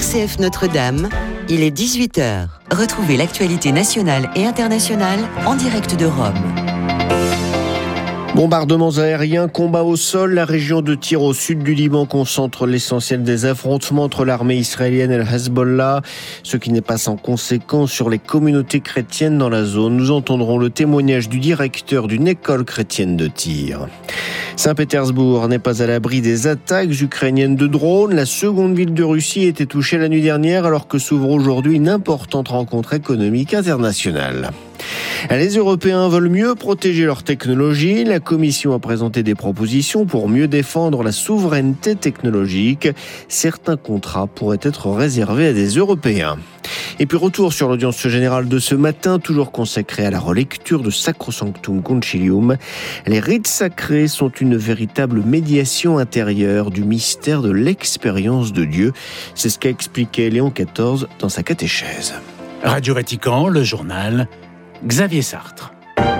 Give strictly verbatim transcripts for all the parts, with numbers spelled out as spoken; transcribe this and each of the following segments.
R C F Notre-Dame, il est dix-huit heures. Retrouvez l'actualité nationale et internationale en direct de Rome. Bombardements aériens, combats au sol, la région de Tyr au sud du Liban concentre l'essentiel des affrontements entre l'armée israélienne et le Hezbollah, ce qui n'est pas sans conséquence sur les communautés chrétiennes dans la zone. Nous entendrons le témoignage du directeur d'une école chrétienne de Tyr. Saint-Pétersbourg n'est pas à l'abri des attaques ukrainiennes de drones. La seconde ville de Russie a été touchée la nuit dernière alors que s'ouvre aujourd'hui une importante rencontre économique internationale. Les Européens veulent mieux protéger leur technologie. La Commission a présenté des propositions pour mieux défendre la souveraineté technologique. Certains contrats pourraient être réservés à des Européens. Et puis retour sur l'audience générale de ce matin, toujours consacrée à la relecture de Sacrosanctum Concilium. Les rites sacrés sont une véritable médiation intérieure du mystère de l'expérience de Dieu. C'est ce qu'a expliqué Léon quatorze dans sa catéchèse. Radio Vatican, le journal Xavier Sartre.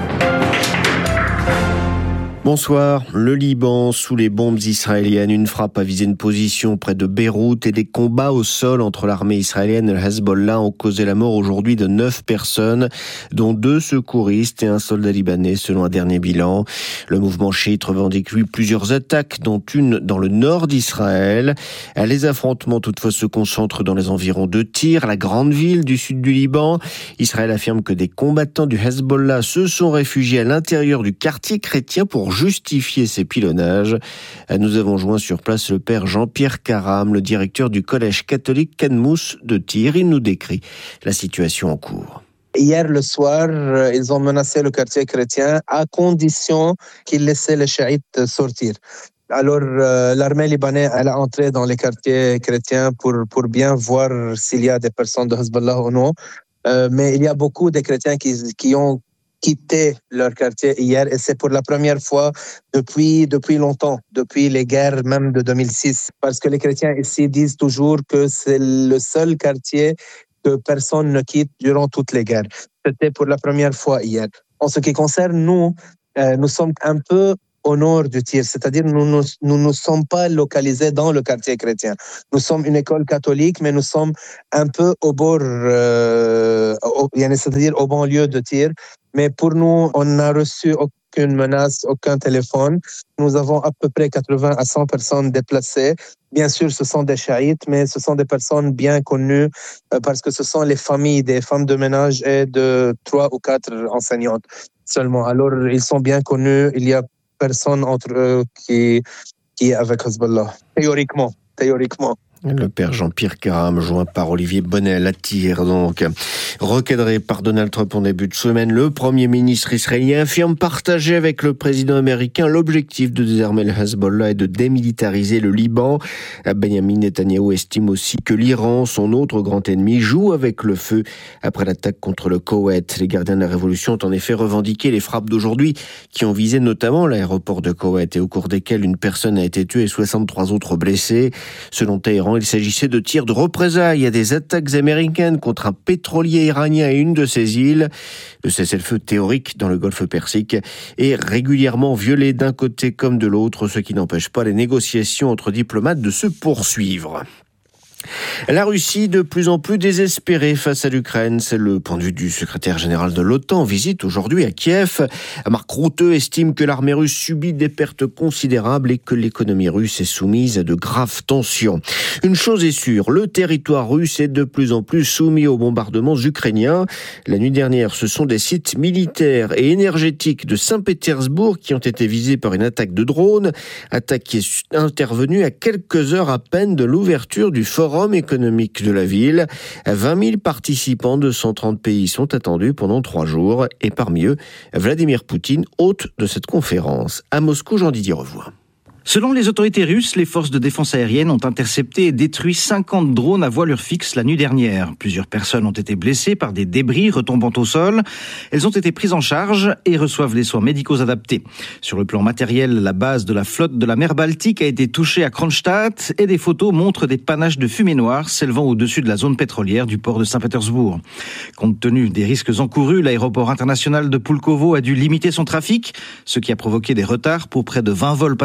Bonsoir. Le Liban sous les bombes israéliennes. Une frappe a visé une position près de Beyrouth et des combats au sol entre l'armée israélienne et le Hezbollah ont causé la mort aujourd'hui de neuf personnes, dont deux secouristes et un soldat libanais selon un dernier bilan. Le mouvement chiite revendique lui plusieurs attaques, dont une dans le nord d'Israël. Les affrontements toutefois se concentrent dans les environs de Tyr, la grande ville du sud du Liban. Israël affirme que des combattants du Hezbollah se sont réfugiés à l'intérieur du quartier chrétien pour justifier ces pilonnages. Nous avons joint sur place le père Jean-Pierre Karam, le directeur du collège catholique Kanmous de Tyr. Il nous décrit la situation en cours. Hier le soir, ils ont menacé le quartier chrétien à condition qu'ils laissaient les chiites sortir. Alors, euh, l'armée libanaise, elle a entré dans les quartiers chrétiens pour, pour bien voir s'il y a des personnes de Hezbollah ou non. Euh, mais il y a beaucoup de chrétiens qui, qui ont quitté leur quartier hier et c'est pour la première fois depuis, depuis longtemps, depuis les guerres même de deux mille six. Parce que les chrétiens ici disent toujours que c'est le seul quartier que personne ne quitte durant toutes les guerres. C'était pour la première fois hier. En ce qui concerne nous, euh, nous sommes un peu au nord du Tyr, c'est-à-dire nous ne nous, nous, nous sommes pas localisés dans le quartier chrétien. Nous sommes une école catholique, mais nous sommes un peu au bord, euh, au, c'est-à-dire au banlieue de Tyr. Mais pour nous, on n'a reçu aucune menace, aucun téléphone. Nous avons à peu près quatre-vingts à cent personnes déplacées. Bien sûr, ce sont des chiites, mais ce sont des personnes bien connues euh, parce que ce sont les familles des femmes de ménage et de trois ou quatre enseignantes seulement. Alors, ils sont bien connus. Il y a personne entre eux qui, qui est avec Hezbollah. Théoriquement, théoriquement. Le père Jean-Pierre Karam, joint par Olivier Bonnel à Tyr, donc. Recadré par Donald Trump en début de semaine, le Premier ministre israélien affirme partager avec le président américain l'objectif de désarmer le Hezbollah et de démilitariser le Liban. Benjamin Netanyahou estime aussi que l'Iran, son autre grand ennemi, joue avec le feu après l'attaque contre le Koweït. Les gardiens de la révolution ont en effet revendiqué les frappes d'aujourd'hui qui ont visé notamment l'aéroport de Koweït et au cours desquelles une personne a été tuée et soixante-trois autres blessées. Selon Téhéran, il s'agissait de tirs de représailles à des attaques américaines contre un pétrolier iranien et une de ses îles. Le cessez-le-feu théorique dans le golfe Persique est régulièrement violé d'un côté comme de l'autre, ce qui n'empêche pas les négociations entre diplomates de se poursuivre. La Russie de plus en plus désespérée face à l'Ukraine, c'est le point de vue du secrétaire général de l'OTAN en visite aujourd'hui à Kiev. Mark Rutte estime que l'armée russe subit des pertes considérables et que l'économie russe est soumise à de graves tensions. Une chose est sûre, le territoire russe est de plus en plus soumis aux bombardements ukrainiens. La nuit dernière, ce sont des sites militaires et énergétiques de Saint-Pétersbourg qui ont été visés par une attaque de drone, attaque qui est intervenue à quelques heures à peine de l'ouverture du forum économique de la ville. vingt mille participants de cent trente pays sont attendus pendant trois jours et parmi eux, Vladimir Poutine, hôte de cette conférence. À Moscou, Jean-Didier Revoix. Selon les autorités russes, les forces de défense aérienne ont intercepté et détruit cinquante drones à voilure fixe la nuit dernière. Plusieurs personnes ont été blessées par des débris retombant au sol. Elles ont été prises en charge et reçoivent les soins médicaux adaptés. Sur le plan matériel, la base de la flotte de la mer Baltique a été touchée à Kronstadt et des photos montrent des panaches de fumée noire s'élevant au-dessus de la zone pétrolière du port de Saint-Pétersbourg. Compte tenu des risques encourus, l'aéroport international de Pulkovo a dû limiter son trafic, ce qui a provoqué des retards pour près de vingt vols passagers.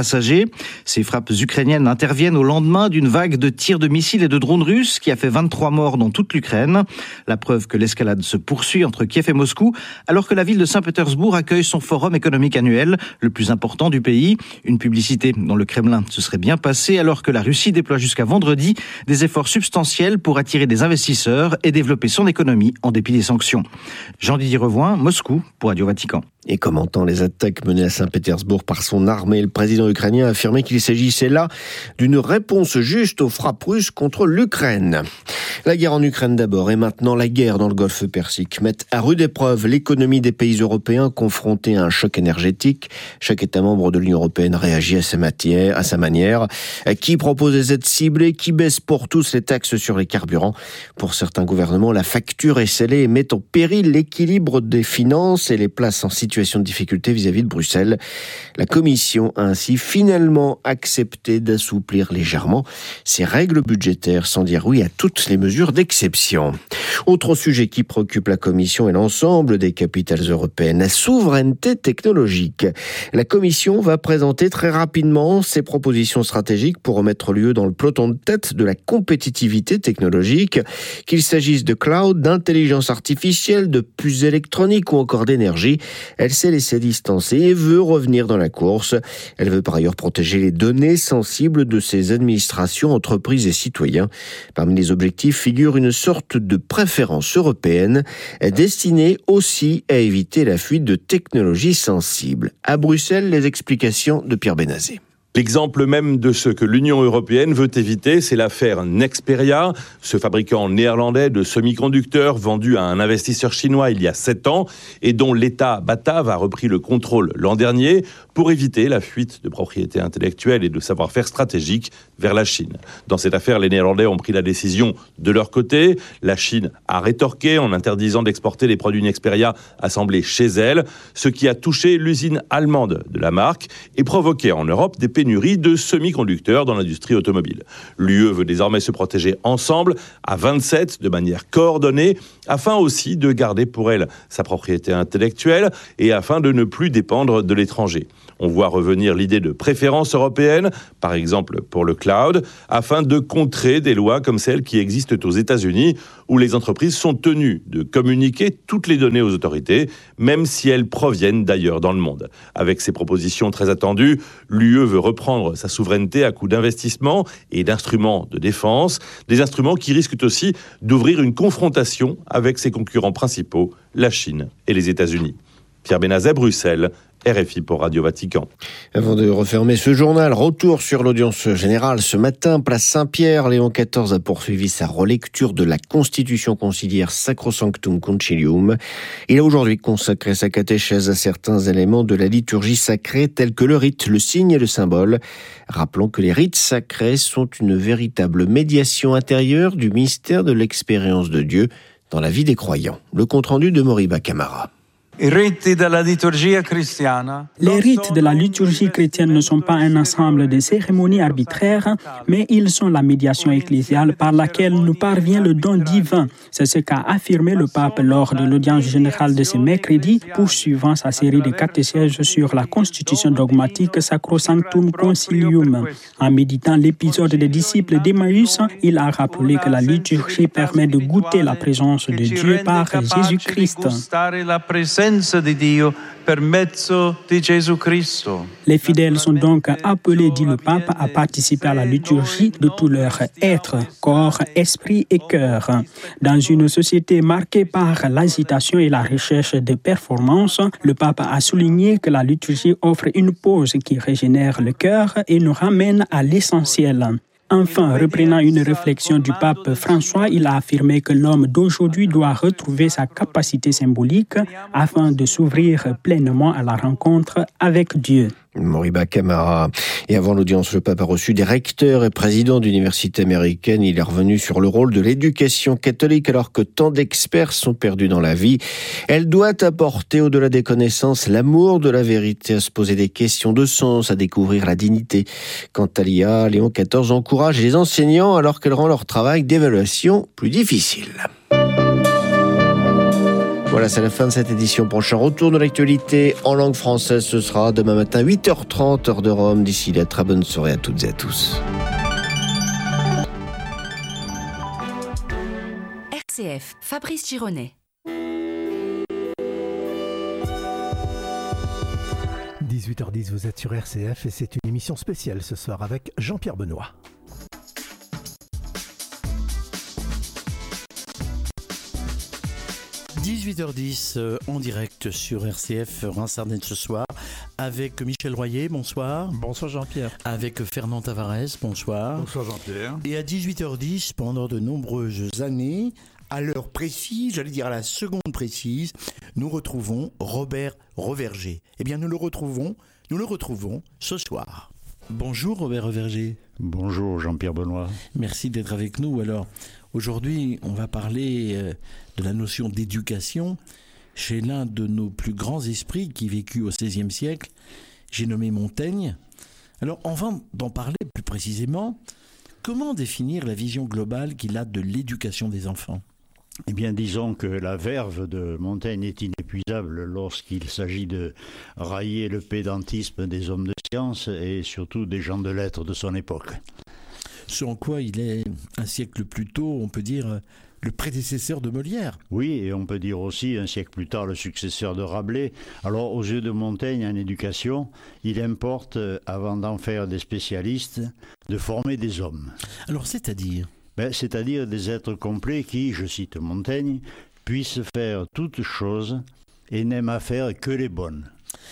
Ces frappes ukrainiennes interviennent au lendemain d'une vague de tirs de missiles et de drones russes qui a fait vingt-trois morts dans toute l'Ukraine. La preuve que l'escalade se poursuit entre Kiev et Moscou, alors que la ville de Saint-Pétersbourg accueille son forum économique annuel, le plus important du pays. Une publicité dont le Kremlin se serait bien passé, alors que la Russie déploie jusqu'à vendredi des efforts substantiels pour attirer des investisseurs et développer son économie en dépit des sanctions. Jean-Didier Revoin, Moscou, pour Radio Vatican. Et commentant les attaques menées à Saint-Pétersbourg par son armée, le président ukrainien a affirmé qu'il s'agissait là d'une réponse juste aux frappes russes contre l'Ukraine. La guerre en Ukraine d'abord et maintenant la guerre dans le Golfe Persique mettent à rude épreuve l'économie des pays européens confrontés à un choc énergétique. Chaque État membre de l'Union européenne réagit à sa, matière, à sa manière. Qui propose des aides ciblées, qui baisse pour tous les taxes sur les carburants. Pour certains gouvernements, la facture est scellée et met en péril l'équilibre des finances et les place en situation de difficulté vis-à-vis de Bruxelles. La Commission a ainsi finalement accepté d'assouplir légèrement ses règles budgétaires sans dire oui à toutes les mesures d'exception. Autre sujet qui préoccupe la Commission et l'ensemble des capitales européennes, la souveraineté technologique. La Commission va présenter très rapidement ses propositions stratégiques pour remettre l'U E dans le peloton de tête de la compétitivité technologique, qu'il s'agisse de cloud, d'intelligence artificielle, de puces électroniques ou encore d'énergie. Elle s'est laissée distancer et veut revenir dans la course. Elle veut par ailleurs protéger les données sensibles de ses administrations, entreprises et citoyens. Parmi les objectifs figure une sorte de préférence européenne destinée aussi à éviter la fuite de technologies sensibles. À Bruxelles, les explications de Pierre Benazé. L'exemple même de ce que l'Union européenne veut éviter, c'est l'affaire Nexperia, ce fabricant néerlandais de semi-conducteurs vendu à un investisseur chinois il y a sept ans et dont l'État batave a repris le contrôle l'an dernier pour éviter la fuite de propriété intellectuelle et de savoir-faire stratégique vers la Chine. Dans cette affaire, les Néerlandais ont pris la décision de leur côté. La Chine a rétorqué en interdisant d'exporter les produits Nexperia assemblés chez elle, ce qui a touché l'usine allemande de la marque et provoqué en Europe des pénuries de semi-conducteurs dans l'industrie automobile. L'U E veut désormais se protéger ensemble, à vingt-sept, de manière coordonnée, afin aussi de garder pour elle sa propriété intellectuelle et afin de ne plus dépendre de l'étranger. On voit revenir l'idée de préférence européenne, par exemple pour le cloud, afin de contrer des lois comme celles qui existent aux États-Unis, où les entreprises sont tenues de communiquer toutes les données aux autorités, même si elles proviennent d'ailleurs dans le monde. Avec ces propositions très attendues, l'U E veut reprendre sa souveraineté à coup d'investissements et d'instruments de défense, des instruments qui risquent aussi d'ouvrir une confrontation avec ses concurrents principaux, la Chine et les États-Unis. Pierre Benazet, Bruxelles, R F I pour Radio Vatican. Avant de refermer ce journal, retour sur l'audience générale. Ce matin, place Saint-Pierre, Léon quatorze a poursuivi sa relecture de la Constitution conciliaire Sacrosanctum Concilium. Il a aujourd'hui consacré sa catéchèse à certains éléments de la liturgie sacrée tels que le rite, le signe et le symbole. Rappelons que les rites sacrés sont une véritable médiation intérieure du mystère de l'expérience de Dieu dans la vie des croyants. Le compte-rendu de Moriba Camara. Les rites de la liturgie chrétienne ne sont pas un ensemble de cérémonies arbitraires, mais ils sont la médiation ecclésiale par laquelle nous parvient le don divin. C'est ce qu'a affirmé le pape lors de l'audience générale de ce mercredi, poursuivant sa série de catéchèses sur la constitution dogmatique Sacrosanctum Concilium. En méditant l'épisode des disciples d'Emmaüs, il a rappelé que la liturgie permet de goûter la présence de Dieu par Jésus-Christ. Les fidèles sont donc appelés, dit le pape, à participer à la liturgie de tout leur être, corps, esprit et cœur. Dans une société marquée par l'agitation et la recherche de performance, le pape a souligné que la liturgie offre une pause qui régénère le cœur et nous ramène à l'essentiel. Enfin, reprenant une réflexion du pape François, il a affirmé que l'homme d'aujourd'hui doit retrouver sa capacité symbolique afin de s'ouvrir pleinement à la rencontre avec Dieu. Moriba Camara. Et avant l'audience, le pape a reçu des recteurs et présidents d'universités américaines. Il est revenu sur le rôle de l'éducation catholique alors que tant d'experts sont perdus dans la vie. Elle doit apporter, au-delà des connaissances, l'amour de la vérité, à se poser des questions de sens, à découvrir la dignité. Quant à l'I A, Léon quatorze encourage les enseignants alors qu'elle rend leur travail d'évaluation plus difficile. Voilà, c'est la fin de cette édition. Prochain retour de l'actualité en langue française, ce sera demain matin huit heures trente, heure de Rome. D'ici là, très bonne soirée à toutes et à tous. R C F, Fabrice Gironet. dix-huit heures dix, vous êtes sur R C F et c'est une émission spéciale ce soir avec Jean-Pierre Benoît. dix-huit heures dix euh, en direct sur R C F Reims-Ardennes ce soir avec Michel Royer, bonsoir. Bonsoir Jean-Pierre. Avec Fernand Tavares, bonsoir. Bonsoir Jean-Pierre. Et à dix-huit heures dix, pendant de nombreuses années, à l'heure précise, j'allais dire à la seconde précise, nous retrouvons Robert Reverger. Eh bien nous le retrouvons, nous le retrouvons ce soir. Bonjour Robert Reverger. Bonjour Jean-Pierre Benoît. Merci d'être avec nous. Alors aujourd'hui, on va parler euh, de la notion d'éducation chez l'un de nos plus grands esprits qui vécut au seizième siècle, j'ai nommé Montaigne. Alors avant d'en parler plus précisément, comment définir la vision globale qu'il a de l'éducation des enfants ? Eh bien, disons que la verve de Montaigne est inépuisable lorsqu'il s'agit de railler le pédantisme des hommes de science et surtout des gens de lettres de son époque. Ce en quoi il est un siècle plus tôt, on peut dire, le prédécesseur de Molière. Oui, et on peut dire aussi un siècle plus tard le successeur de Rabelais. Alors, aux yeux de Montaigne, en éducation, il importe, avant d'en faire des spécialistes, de former des hommes. Alors, c'est-à-dire ? Ben, c'est-à-dire des êtres complets qui, je cite Montaigne, puissent faire toutes choses et n'aiment à faire que les bonnes.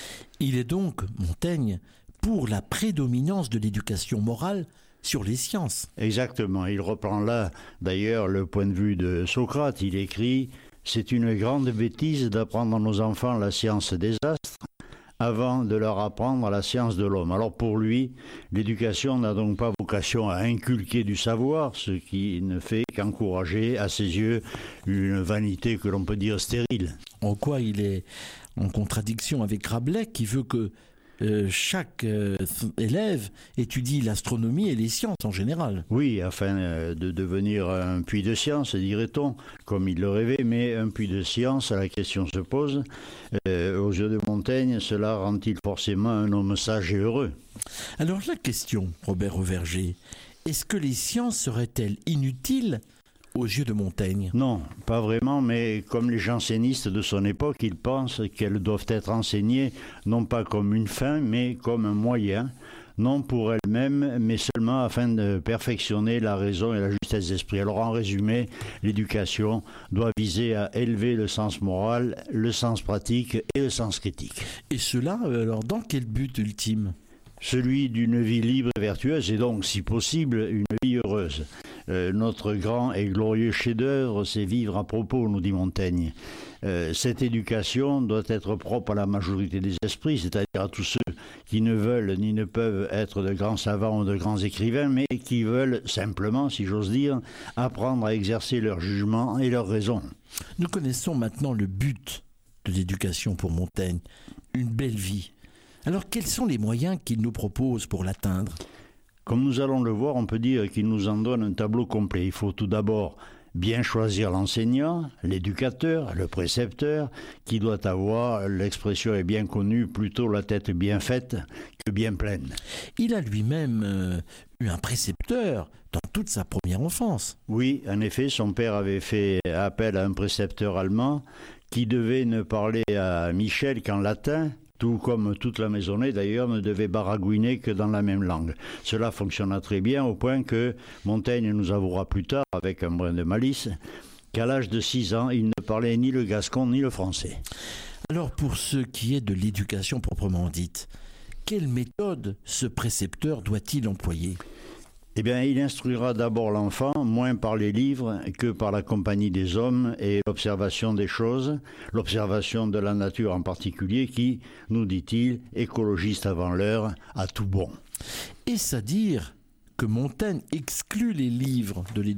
Il est donc, Montaigne, pour la prédominance de l'éducation morale sur les sciences. Exactement. Il reprend là, d'ailleurs, le point de vue de Socrate. Il écrit « C'est une grande bêtise d'apprendre à nos enfants la science des astres avant de leur apprendre la science de l'homme. » Alors pour lui, l'éducation n'a donc pas vocation à inculquer du savoir, ce qui ne fait qu'encourager, à ses yeux, une vanité que l'on peut dire stérile. En quoi il est en contradiction avec Rabelais, qui veut que Euh, chaque euh, élève étudie l'astronomie et les sciences en général. Oui, afin euh, de devenir un puits de science, dirait-on, comme il le rêvait, mais un puits de science, la question se pose. Euh, aux yeux de Montaigne, cela rend-il forcément un homme sage et heureux ? Alors la question, Robert Reverger, est-ce que les sciences seraient-elles inutiles aux yeux de Montaigne ? Non, pas vraiment, mais comme les jansénistes de son époque, il pense qu'elles doivent être enseignées non pas comme une fin, mais comme un moyen, non pour elles-mêmes, mais seulement afin de perfectionner la raison et la justesse d'esprit. Alors en résumé, l'éducation doit viser à élever le sens moral, le sens pratique et le sens critique. Et cela, alors, dans quel but ultime ? Celui d'une vie libre et vertueuse, et donc, si possible, une vie heureuse. Euh, notre grand et glorieux chef-d'œuvre, c'est vivre à propos, nous dit Montaigne. Euh, cette éducation doit être propre à la majorité des esprits, c'est-à-dire à tous ceux qui ne veulent ni ne peuvent être de grands savants ou de grands écrivains, mais qui veulent simplement, si j'ose dire, apprendre à exercer leur jugement et leur raison. Nous connaissons maintenant le but de l'éducation pour Montaigne, une belle vie. Alors quels sont les moyens qu'il nous propose pour l'atteindre ? Comme nous allons le voir, on peut dire qu'il nous en donne un tableau complet. Il faut tout d'abord bien choisir l'enseignant, l'éducateur, le précepteur, qui doit avoir, l'expression est bien connue, plutôt la tête bien faite que bien pleine. Il a lui-même euh, eu un précepteur dans toute sa première enfance. Oui, en effet, son père avait fait appel à un précepteur allemand qui devait ne parler à Michel qu'en latin, tout comme toute la maisonnée d'ailleurs ne devait baragouiner que dans la même langue. Cela fonctionna très bien au point que Montaigne nous avouera plus tard, avec un brin de malice, qu'à l'âge de six ans, il ne parlait ni le gascon ni le français. Alors pour ce qui est de l'éducation proprement dite, quelle méthode ce précepteur doit-il employer ? Eh bien, il instruira d'abord l'enfant, moins par les livres que par la compagnie des hommes et l'observation des choses, l'observation de la nature en particulier qui, nous dit-il, écologiste avant l'heure, a tout bon. Est-ce à dire que Montaigne exclut les livres de l'éducation ?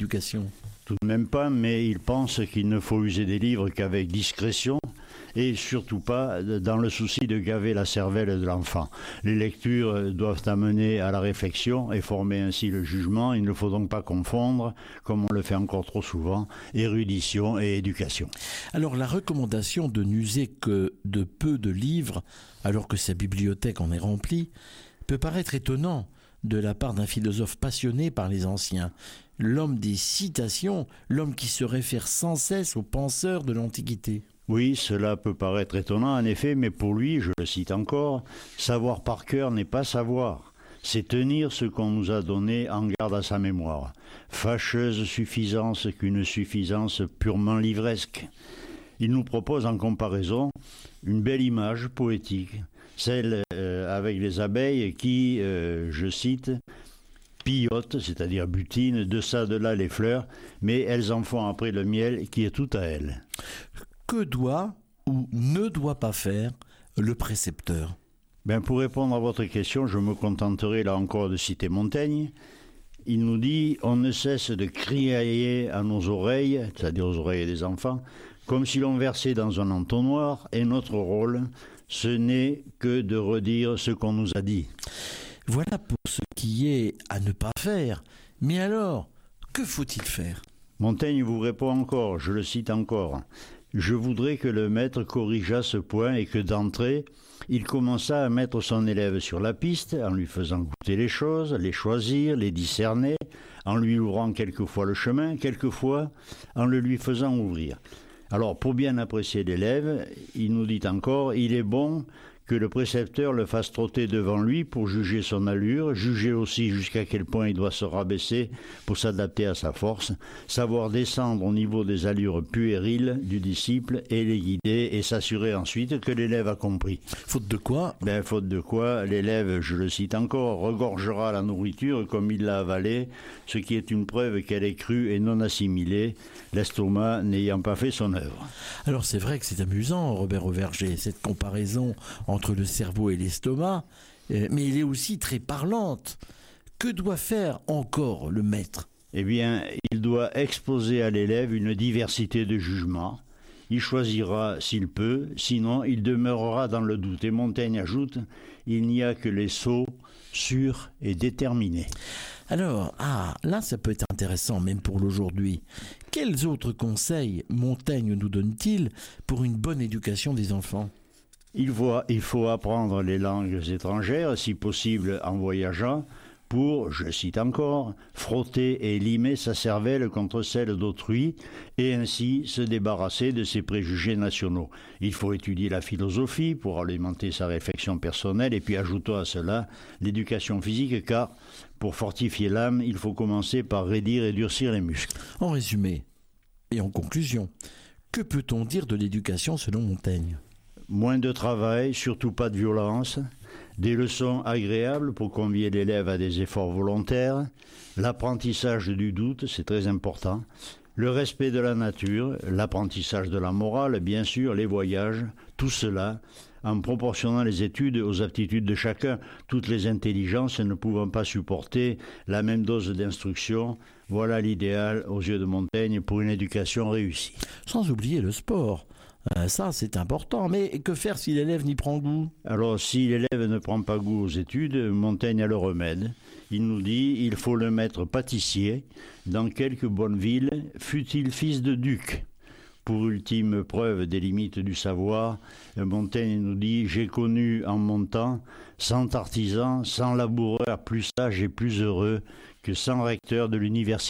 Tout de même pas, mais il pense qu'il ne faut user des livres qu'avec discrétion et surtout pas dans le souci de gaver la cervelle de l'enfant. Les lectures doivent amener à la réflexion et former ainsi le jugement. Il ne faut donc pas confondre, comme on le fait encore trop souvent, érudition et éducation. Alors la recommandation de n'user que de peu de livres, alors que sa bibliothèque en est remplie, peut paraître étonnant de la part d'un philosophe passionné par les anciens. L'homme des citations, l'homme qui se réfère sans cesse aux penseurs de l'Antiquité. Oui, cela peut paraître étonnant en effet, mais pour lui, je le cite encore, savoir par cœur n'est pas savoir, c'est tenir ce qu'on nous a donné en garde à sa mémoire. Fâcheuse suffisance qu'une suffisance purement livresque. Il nous propose en comparaison une belle image poétique, celle euh, avec les abeilles qui, euh, je cite, pillotent, c'est-à-dire butinent de ça de là les fleurs, mais elles en font après le miel qui est tout à elles. Que doit ou ne doit pas faire le précepteur ? Ben pour répondre à votre question, je me contenterai là encore de citer Montaigne. Il nous dit « On ne cesse de crier à nos oreilles, c'est-à-dire aux oreilles des enfants, comme si l'on versait dans un entonnoir, et notre rôle, ce n'est que de redire ce qu'on nous a dit. » Voilà pour ce qui est à ne pas faire. Mais alors, que faut-il faire ? Montaigne vous répond encore, je le cite encore. Je voudrais que le maître corrigeât ce point et que d'entrée, il commençât à mettre son élève sur la piste en lui faisant goûter les choses, les choisir, les discerner, en lui ouvrant quelquefois le chemin, quelquefois en le lui faisant ouvrir. Alors, pour bien apprécier l'élève, il nous dit encore, il est bon que le précepteur le fasse trotter devant lui pour juger son allure, juger aussi jusqu'à quel point il doit se rabaisser pour s'adapter à sa force, savoir descendre au niveau des allures puériles du disciple et les guider et s'assurer ensuite que l'élève a compris. Faute de quoi ? Ben, faute de quoi, l'élève, je le cite encore, regorgera la nourriture comme il l'a avalée, ce qui est une preuve qu'elle est crue et non assimilée, l'estomac n'ayant pas fait son œuvre. Alors c'est vrai que c'est amusant, Robert Auverger, cette comparaison entre le cerveau et l'estomac, mais elle est aussi très parlante. Que doit faire encore le maître ? Eh bien, il doit exposer à l'élève une diversité de jugements. Il choisira s'il peut, sinon il demeurera dans le doute. Et Montaigne ajoute, il n'y a que les sots, sûrs et déterminés. Alors, ah, là ça peut être intéressant même pour l'aujourd'hui. Quels autres conseils Montaigne nous donne-t-il pour une bonne éducation des enfants ? Il faut, il faut apprendre les langues étrangères, si possible en voyageant, pour, je cite encore, frotter et limer sa cervelle contre celle d'autrui et ainsi se débarrasser de ses préjugés nationaux. Il faut étudier la philosophie pour alimenter sa réflexion personnelle et puis ajoutons à cela l'éducation physique car pour fortifier l'âme, il faut commencer par raidir et durcir les muscles. En résumé et en conclusion, que peut-on dire de l'éducation selon Montaigne ? Moins de travail, surtout pas de violence, des leçons agréables pour convier l'élève à des efforts volontaires, l'apprentissage du doute, c'est très important, le respect de la nature, l'apprentissage de la morale, bien sûr, les voyages, tout cela en proportionnant les études aux aptitudes de chacun, toutes les intelligences ne pouvant pas supporter la même dose d'instruction. Voilà l'idéal aux yeux de Montaigne pour une éducation réussie. Sans oublier le sport. Euh, ça, c'est important. Mais que faire si l'élève n'y prend goût ? Alors, si l'élève ne prend pas goût aux études, Montaigne a le remède. Il nous dit, il faut le mettre pâtissier dans quelque bonne ville, fût-il fils de duc. Pour ultime preuve des limites du savoir, Montaigne nous dit « J'ai connu en mon temps cent artisans, cent laboureurs plus sages et plus heureux que cent recteurs de l'université. »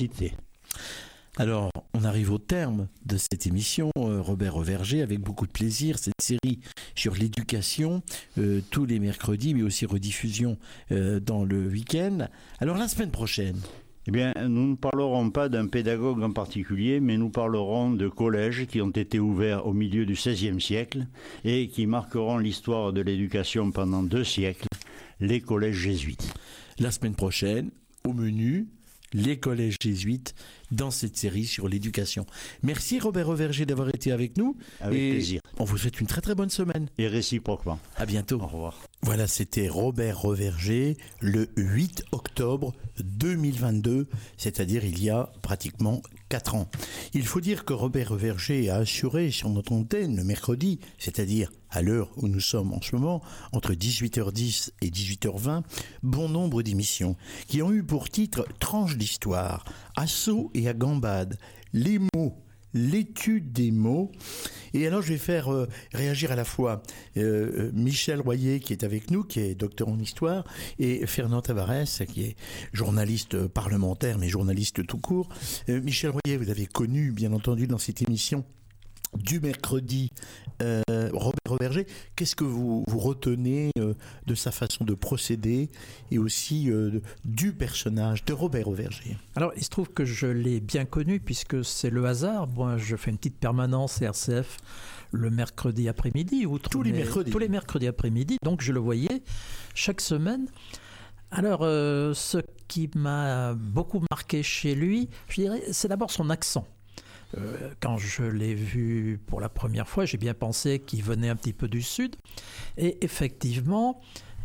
Alors, on arrive au terme de cette émission, euh, Robert Auverger, avec beaucoup de plaisir, cette série sur l'éducation, euh, tous les mercredis, mais aussi rediffusion euh, dans le week-end. Alors, la semaine prochaine... Eh bien, nous ne parlerons pas d'un pédagogue en particulier, mais nous parlerons de collèges qui ont été ouverts au milieu du seizième siècle et qui marqueront l'histoire de l'éducation pendant deux siècles, les collèges jésuites. La semaine prochaine, au menu, les collèges jésuites dans cette série sur l'éducation. Merci Robert Reverger d'avoir été avec nous. Avec et plaisir. On vous souhaite une très très bonne semaine. Et réciproquement. À bientôt. Au revoir. Voilà, c'était Robert Reverger le huit octobre deux mille vingt-deux, c'est-à-dire il y a pratiquement quatre ans. Il faut dire que Robert Reverger a assuré sur notre antenne le mercredi, c'est-à-dire à l'heure où nous sommes en ce moment, entre dix-huit heures dix et dix-huit heures vingt, bon nombre d'émissions qui ont eu pour titre Tranche d'histoire, Assaut et à gambade, les mots, l'étude des mots. Et alors je vais faire euh, réagir à la fois euh, Michel Royer qui est avec nous, qui est docteur en histoire, et Fernand Tavares qui est journaliste parlementaire mais journaliste tout court. Euh, Michel Royer, vous avez connu bien entendu dans cette émission du mercredi euh, Robert Reverger. Qu'est-ce que vous, vous retenez euh, de sa façon de procéder et aussi euh, de, du personnage de Robert Reverger? Alors, il se trouve que je l'ai bien connu puisque c'est le hasard. Moi, je fais une petite permanence R C F le mercredi après-midi. Outre tous les mes, mercredis. Tous les mercredis après-midi. Donc, je le voyais chaque semaine. Alors, euh, ce qui m'a beaucoup marqué chez lui, je dirais, c'est d'abord son accent. Euh, quand je l'ai vu pour la première fois, j'ai bien pensé qu'il venait un petit peu du sud. Et effectivement,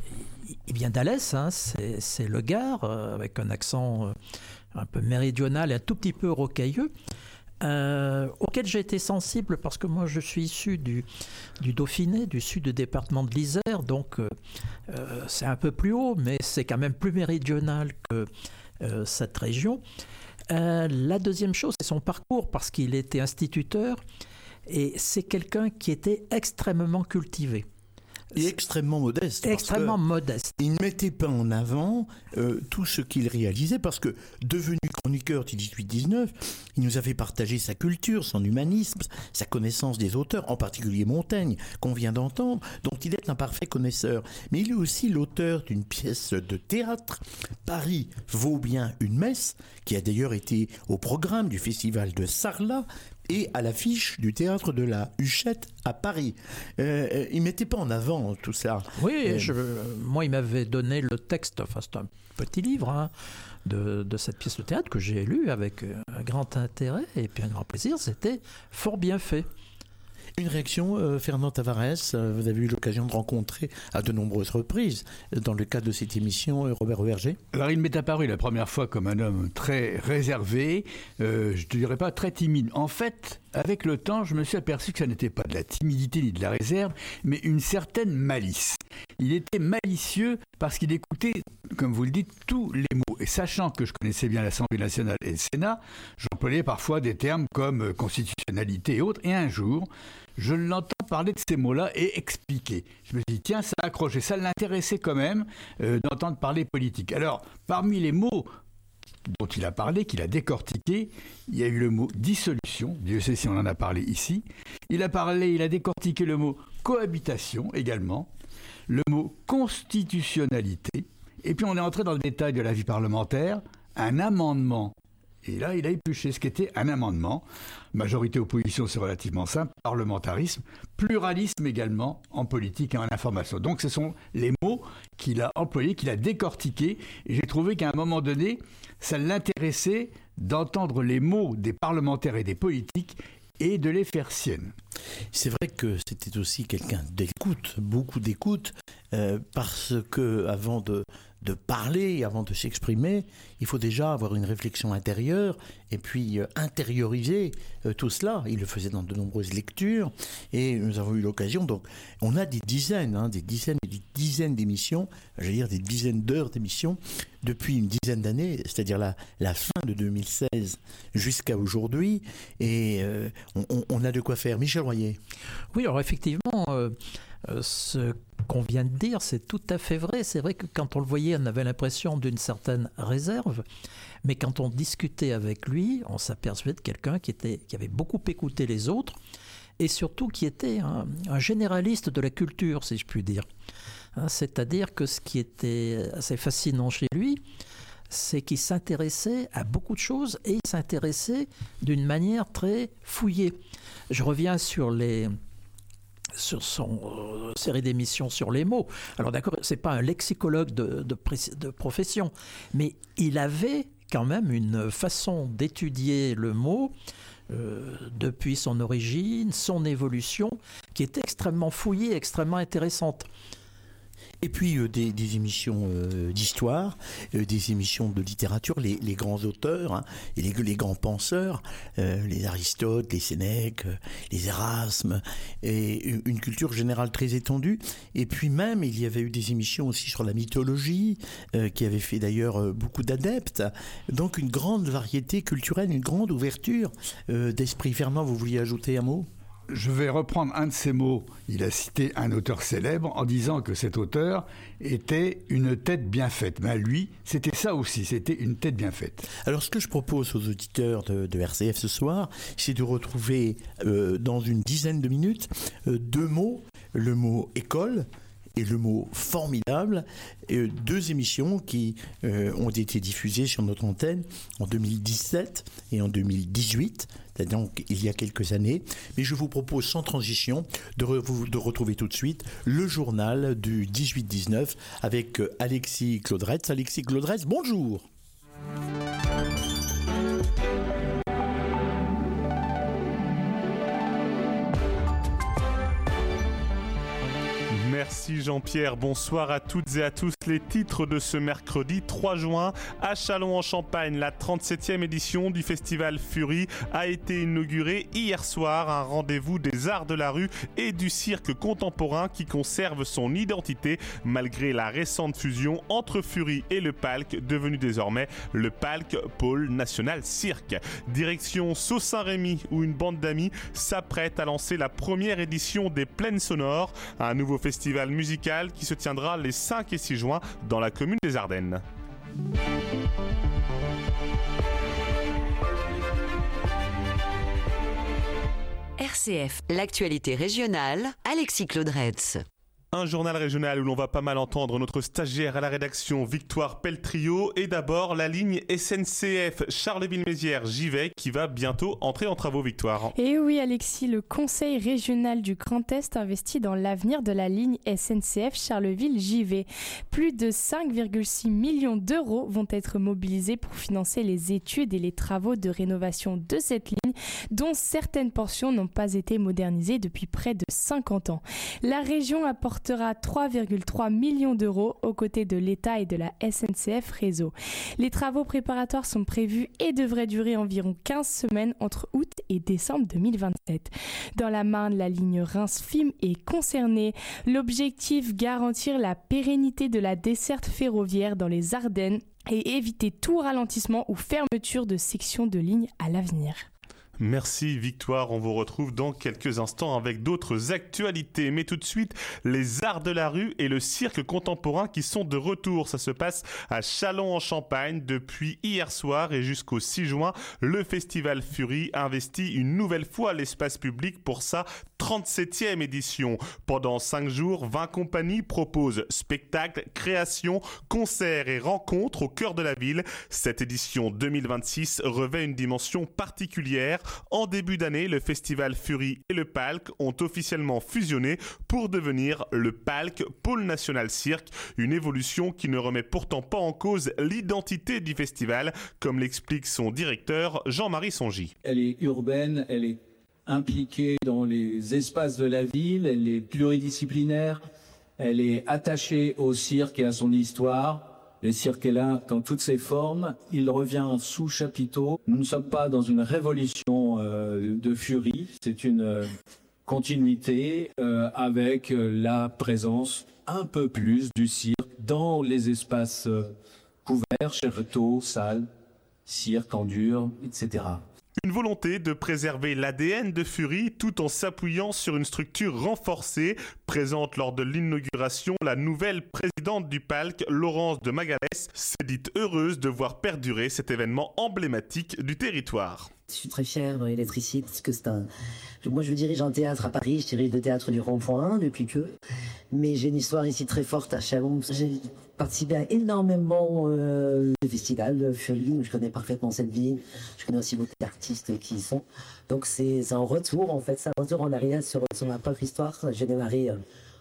il vient d'Alès, hein, c'est, c'est le Gard, euh, avec un accent euh, un peu méridional et un tout petit peu rocailleux, euh, auquel j'ai été sensible parce que moi je suis issu du, du Dauphiné, du sud du département de l'Isère, donc euh, euh, c'est un peu plus haut, mais c'est quand même plus méridional que euh, cette région. Euh, la deuxième chose, c'est son parcours, parce qu'il était instituteur et c'est quelqu'un qui était extrêmement cultivé. Et extrêmement modeste. Extrêmement modeste. Il ne mettait pas en avant euh, tout ce qu'il réalisait parce que, devenu chroniqueur du dix-huit dix-neuf, il nous avait partagé sa culture, son humanisme, sa connaissance des auteurs, en particulier Montaigne, qu'on vient d'entendre, dont il est un parfait connaisseur. Mais il est aussi l'auteur d'une pièce de théâtre, Paris vaut bien une messe, qui a d'ailleurs été au programme du festival de Sarlat, et à l'affiche du théâtre de la Huchette à Paris. Euh, il ne mettait pas en avant tout ça. Oui, euh, je, moi il m'avait donné le texte, enfin c'est un petit livre hein, de, de cette pièce de théâtre que j'ai lu avec un grand intérêt et puis un grand plaisir, c'était fort bien fait. Une réaction, euh, Fernand Tavares, euh, vous avez eu l'occasion de rencontrer à de nombreuses reprises, dans le cadre de cette émission, euh, Robert Reverger. Alors il m'est apparu la première fois comme un homme très réservé, euh, je ne dirais pas très timide. En fait, avec le temps, je me suis aperçu que ça n'était pas de la timidité ni de la réserve, mais une certaine malice. Il était malicieux parce qu'il écoutait, comme vous le dites, tous les mots. Et sachant que je connaissais bien l'Assemblée nationale et le Sénat, j'employais parfois des termes comme constitutionnalité et autres. Et un jour, je l'entends parler de ces mots-là et expliquer. Je me dis, tiens, ça a accroché, ça l'intéressait quand même euh, d'entendre parler politique. Alors, parmi les mots dont il a parlé, qu'il a décortiqué, il y a eu le mot dissolution, Dieu sait si on en a parlé ici. Il a parlé, il a décortiqué le mot cohabitation également, le mot constitutionnalité, et puis on est entré dans le détail de la vie parlementaire, un amendement. Et là, il a épluché ce qu'était un amendement. Majorité-opposition, c'est relativement simple. Parlementarisme, pluralisme également en politique et en information. Donc, ce sont les mots qu'il a employés, qu'il a décortiqués. Et j'ai trouvé qu'à un moment donné, ça l'intéressait d'entendre les mots des parlementaires et des politiques et de les faire siennes. C'est vrai que c'était aussi quelqu'un d'écoute, beaucoup d'écoute, euh, parce que avant de, de parler, avant de s'exprimer, il faut déjà avoir une réflexion intérieure et puis euh, intérioriser euh, tout cela. Il le faisait dans de nombreuses lectures et nous avons eu l'occasion. Donc, on a des dizaines, hein, des dizaines et des dizaines d'émissions, j'allais dire des dizaines d'heures d'émissions depuis une dizaine d'années, c'est-à-dire la, la fin de deux mille seize jusqu'à aujourd'hui, et euh, on, on a de quoi faire. Michel Royer. Oui, alors effectivement, euh, euh, ce qu'on vient de dire, c'est tout à fait vrai. C'est vrai que quand on le voyait, on avait l'impression d'une certaine réserve, mais quand on discutait avec lui, on s'apercevait de quelqu'un qui, était, qui avait beaucoup écouté les autres, et surtout qui était un, un généraliste de la culture, si je puis dire. Hein, c'est-à-dire que ce qui était assez fascinant chez lui, c'est qu'il s'intéressait à beaucoup de choses et il s'intéressait d'une manière très fouillée. Je reviens sur les sur son euh, série d'émissions sur les mots. Alors d'accord, c'est pas un lexicologue de, de, de profession, mais il avait quand même une façon d'étudier le mot euh, depuis son origine, son évolution, qui est extrêmement fouillée, extrêmement intéressante. Et puis euh, des, des émissions euh, d'histoire, euh, des émissions de littérature, les, les grands auteurs hein, et les, les grands penseurs, euh, les Aristote, les Sénèque, euh, les Erasme, et une culture générale très étendue. Et puis même, il y avait eu des émissions aussi sur la mythologie, euh, qui avaient fait d'ailleurs euh, beaucoup d'adeptes. Donc une grande variété culturelle, une grande ouverture euh, d'esprit. Fernand, vous vouliez ajouter un mot ? Je vais reprendre un de ses mots. Il a cité un auteur célèbre en disant que cet auteur était une tête bien faite. Ben lui, c'était ça aussi, c'était une tête bien faite. Alors ce que je propose aux auditeurs de, de R C F ce soir, c'est de retrouver euh, dans une dizaine de minutes euh, deux mots, le mot école et le mot formidable, euh, deux émissions qui euh, ont été diffusées sur notre antenne en deux mille dix-sept et en deux mille dix-huit, donc il y a quelques années. Mais je vous propose sans transition de, re- de retrouver tout de suite le journal du dix-huit dix-neuf avec Alexis Claudretz. Alexis Claudretz, bonjour. Merci Jean-Pierre, bonsoir à toutes et à tous. Les titres de ce mercredi trois juin, à Châlons-en-Champagne, la trente-septième édition du festival Fury a été inaugurée hier soir, un rendez-vous des arts de la rue et du cirque contemporain qui conserve son identité malgré la récente fusion entre Fury et le Palc, devenu désormais le Palc Pôle National Cirque. Direction Sault-Saint-Rémy où une bande d'amis s'apprête à lancer la première édition des Plaines Sonores, un nouveau festival musical qui se tiendra les cinq et six juin dans la commune des Ardennes. R C F, l'actualité régionale, Alexis Claudretz. Un journal régional où l'on va pas mal entendre notre stagiaire à la rédaction, Victoire Pelletrio, et d'abord la ligne S N C F Charleville-Mézières-Givet qui va bientôt entrer en travaux, Victoire. Et oui Alexis, le Conseil régional du Grand Est investit dans l'avenir de la ligne S N C F Charleville-Givet. Plus de cinq virgule six millions d'euros vont être mobilisés pour financer les études et les travaux de rénovation de cette ligne, dont certaines portions n'ont pas été modernisées depuis près de cinquante ans. La région apporte trois virgule trois millions d'euros aux côtés de l'État et de la S N C F Réseau. Les travaux préparatoires sont prévus et devraient durer environ quinze semaines entre août et décembre deux mille vingt-sept. Dans la Marne, la ligne Reims-Fismes est concernée. L'objectif, garantir la pérennité de la desserte ferroviaire dans les Ardennes et éviter tout ralentissement ou fermeture de sections de lignes à l'avenir. Merci Victoire, on vous retrouve dans quelques instants avec d'autres actualités. Mais tout de suite, les arts de la rue et le cirque contemporain qui sont de retour. Ça se passe à Châlons-en-Champagne depuis hier soir et jusqu'au six juin. Le festival Fury investit une nouvelle fois l'espace public pour sa trente-septième édition. Pendant cinq jours, vingt compagnies proposent spectacles, créations, concerts et rencontres au cœur de la ville. Cette édition deux mille vingt-six revêt une dimension particulière. En début d'année, le festival Fury et le Palc ont officiellement fusionné pour devenir le Palc Pôle National Cirque, une évolution qui ne remet pourtant pas en cause l'identité du festival, comme l'explique son directeur Jean-Marie Songy. Elle est urbaine, elle est impliquée dans les espaces de la ville, elle est pluridisciplinaire, elle est attachée au cirque et à son histoire. Le cirque est là dans toutes ses formes, il revient sous chapiteau. Nous ne sommes pas dans une révolution euh, de Fury, c'est une euh, continuité euh, avec euh, la présence un peu plus du cirque dans les espaces euh, couverts, chapiteaux, salles, cirque en dur, et cetera. Une volonté de préserver l'A D N de Fury tout en s'appuyant sur une structure renforcée. Présente lors de l'inauguration, la nouvelle présidente du Palc, Laurence de Magalès, s'est dite heureuse de voir perdurer cet événement emblématique du territoire. Je suis très fier d'être ici parce que c'est un... Moi, je dirige un théâtre à Paris, je dirige le théâtre du Rond-Point depuis que... Mais j'ai une histoire ici très forte à Châlons. J'ai participé à énormément euh, de festivals, Fury, je connais parfaitement cette ville. Je connais aussi beaucoup d'artistes qui y sont. Donc c'est, c'est un retour, en fait, c'est un retour en arrière sur, sur ma propre histoire. J'ai démarré euh,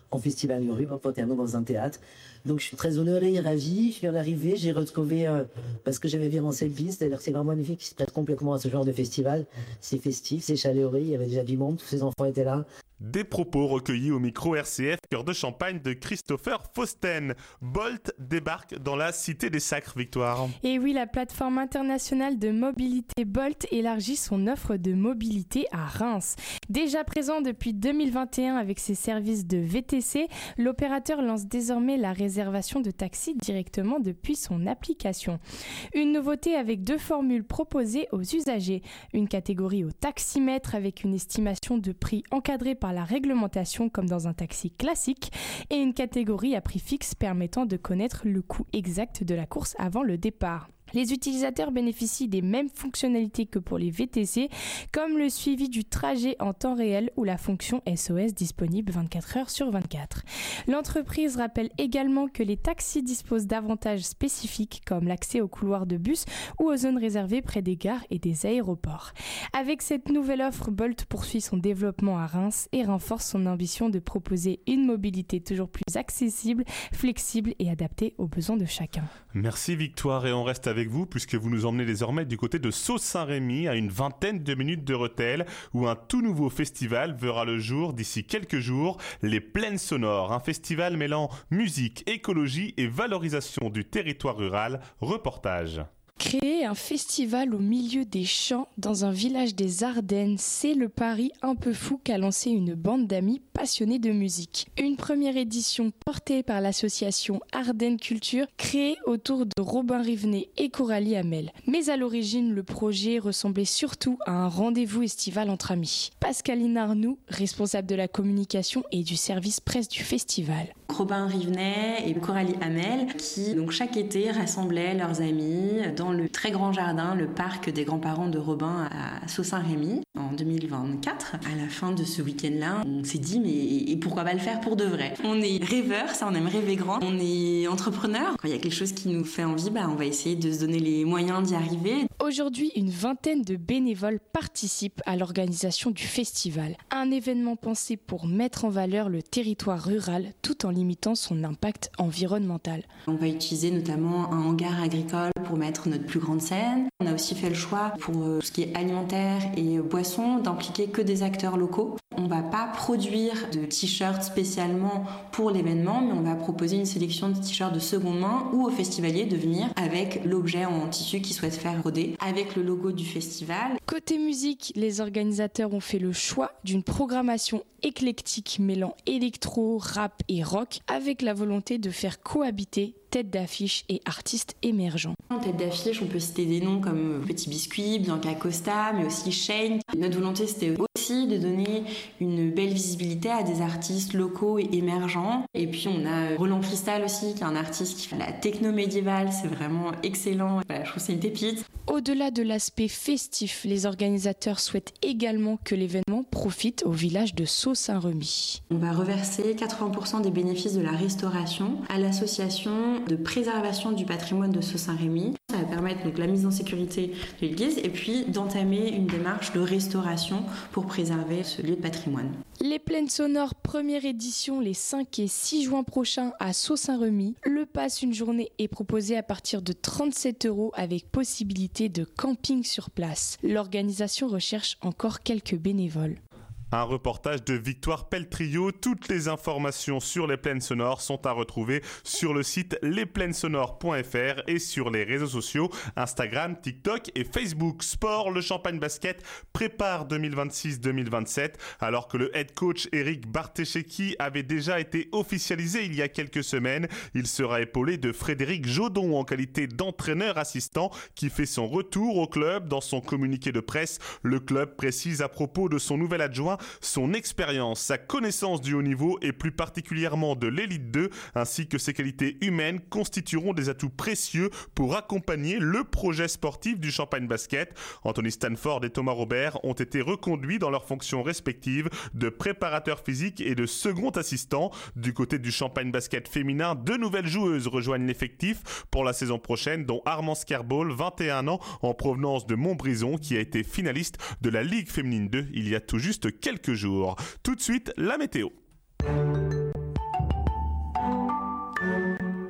en festival de rue, potentiellement dans un théâtre. Donc je suis très honorée et ravie. Je suis arrivée, j'ai retrouvé, euh, parce que j'avais vu mon selfie, c'est-à-dire que c'est vraiment magnifique, qui se prête complètement à ce genre de festival. C'est festif, c'est chaleureux, il y avait déjà du monde, tous ces enfants étaient là. Des propos recueillis au micro R C F Cœur de Champagne de Christopher Fausten. Bolt débarque dans la Cité des Sacres, Victoire. Et oui, la plateforme internationale de mobilité Bolt élargit son offre de mobilité à Reims. Déjà présent depuis deux mille vingt et un avec ses services de V T C, l'opérateur lance désormais la réservation de taxis directement depuis son application. Une nouveauté avec deux formules proposées aux usagers. Une catégorie au taximètre avec une estimation de prix encadrée par la réglementation comme dans un taxi classique et une catégorie à prix fixe permettant de connaître le coût exact de la course avant le départ. Les utilisateurs bénéficient des mêmes fonctionnalités que pour les V T C, comme le suivi du trajet en temps réel ou la fonction S O S disponible vingt-quatre heures sur vingt-quatre. L'entreprise rappelle également que les taxis disposent d'avantages spécifiques comme l'accès aux couloirs de bus ou aux zones réservées près des gares et des aéroports. Avec cette nouvelle offre, Bolt poursuit son développement à Reims et renforce son ambition de proposer une mobilité toujours plus accessible, flexible et adaptée aux besoins de chacun. Merci Victoire, et on reste avec vous puisque vous nous emmenez désormais du côté de Sault-Saint-Rémy à une vingtaine de minutes de Rethel où un tout nouveau festival verra le jour d'ici quelques jours, les Plaines Sonores, un festival mêlant musique, écologie et valorisation du territoire rural. Reportage. Créer un festival au milieu des champs dans un village des Ardennes, c'est le pari un peu fou qu'a lancé une bande d'amis passionnés de musique. Une première édition portée par l'association Ardennes Culture, créée autour de Robin Rivenet et Coralie Hamel. Mais à l'origine, le projet ressemblait surtout à un rendez-vous estival entre amis. Pascaline Arnoux, responsable de la communication et du service presse du festival. Robin Rivenet et Coralie Hamel qui, donc chaque été, rassemblaient leurs amis dans le très grand jardin, le parc des grands-parents de Robin à Sault-Saint-Rémy en deux mille vingt-quatre. À la fin de ce week-end-là, on s'est dit mais et pourquoi pas le faire pour de vrai. On est rêveurs, ça on aime rêver grand. On est entrepreneurs. Quand il y a quelque chose qui nous fait envie, bah, on va essayer de se donner les moyens d'y arriver. Aujourd'hui, une vingtaine de bénévoles participent à l'organisation du festival. Un événement pensé pour mettre en valeur le territoire rural tout en limitant son impact environnemental. On va utiliser notamment un hangar agricole pour mettre notre plus grande scène. On a aussi fait le choix pour tout ce qui est alimentaire et boissons d'impliquer que des acteurs locaux. On va pas produire de t-shirts spécialement pour l'événement, mais on va proposer une sélection de t-shirts de seconde main ou aux festivaliers de venir avec l'objet en tissu qu'ils souhaitent faire broder, avec le logo du festival. Côté musique, les organisateurs ont fait le choix d'une programmation éclectique mêlant électro, rap et rock, avec la volonté de faire cohabiter tête d'affiche et artistes émergents. En tête d'affiche, on peut citer des noms comme Petit Biscuit, Bianca Costa, mais aussi Shane. Notre volonté, c'était aussi de donner une belle visibilité à des artistes locaux et émergents. Et puis, on a Roland Cristal aussi, qui est un artiste qui fait la techno médiévale. C'est vraiment excellent. Voilà, je trouve que c'est une pépite. Au-delà de l'aspect festif, les organisateurs souhaitent également que l'événement profite au village de Sault-Saint-Rémy. On va reverser quatre-vingts pour cent des bénéfices de la restauration à l'association de préservation du patrimoine de Sault-Saint-Rémy. Ça va permettre donc la mise en sécurité de l'église et puis d'entamer une démarche de restauration pour préserver ce lieu de patrimoine. Les Plaines Sonores, première édition les cinq et six juin prochains à Sault-Saint-Rémy. Le pass une journée est proposé à partir de trente-sept euros avec possibilité de camping sur place. L'organisation recherche encore quelques bénévoles. Un reportage de Victoire Peltrio. Toutes les informations sur les Plaines Sonores sont à retrouver sur le site les plaines sonores point f r et sur les réseaux sociaux Instagram, TikTok et Facebook. Sport, le Champagne Basket prépare deux mille vingt-six deux mille vingt-sept alors que le head coach Eric Bartesheki avait déjà été officialisé il y a quelques semaines. Il sera épaulé de Frédéric Jodon en qualité d'entraîneur assistant qui fait son retour au club. Dans son communiqué de presse, le club précise à propos de son nouvel adjoint son expérience, sa connaissance du haut niveau et plus particulièrement de l'élite deux, ainsi que ses qualités humaines constitueront des atouts précieux pour accompagner le projet sportif du Champagne Basket. Anthony Stanford et Thomas Robert ont été reconduits dans leurs fonctions respectives de préparateur physique et de second assistant. Du côté du Champagne Basket féminin, deux nouvelles joueuses rejoignent l'effectif pour la saison prochaine, dont Armand Skerbol, vingt et un ans, en provenance de Montbrison, qui a été finaliste de la Ligue féminine deux il y a tout juste quelques quelques jours. Tout de suite, la météo.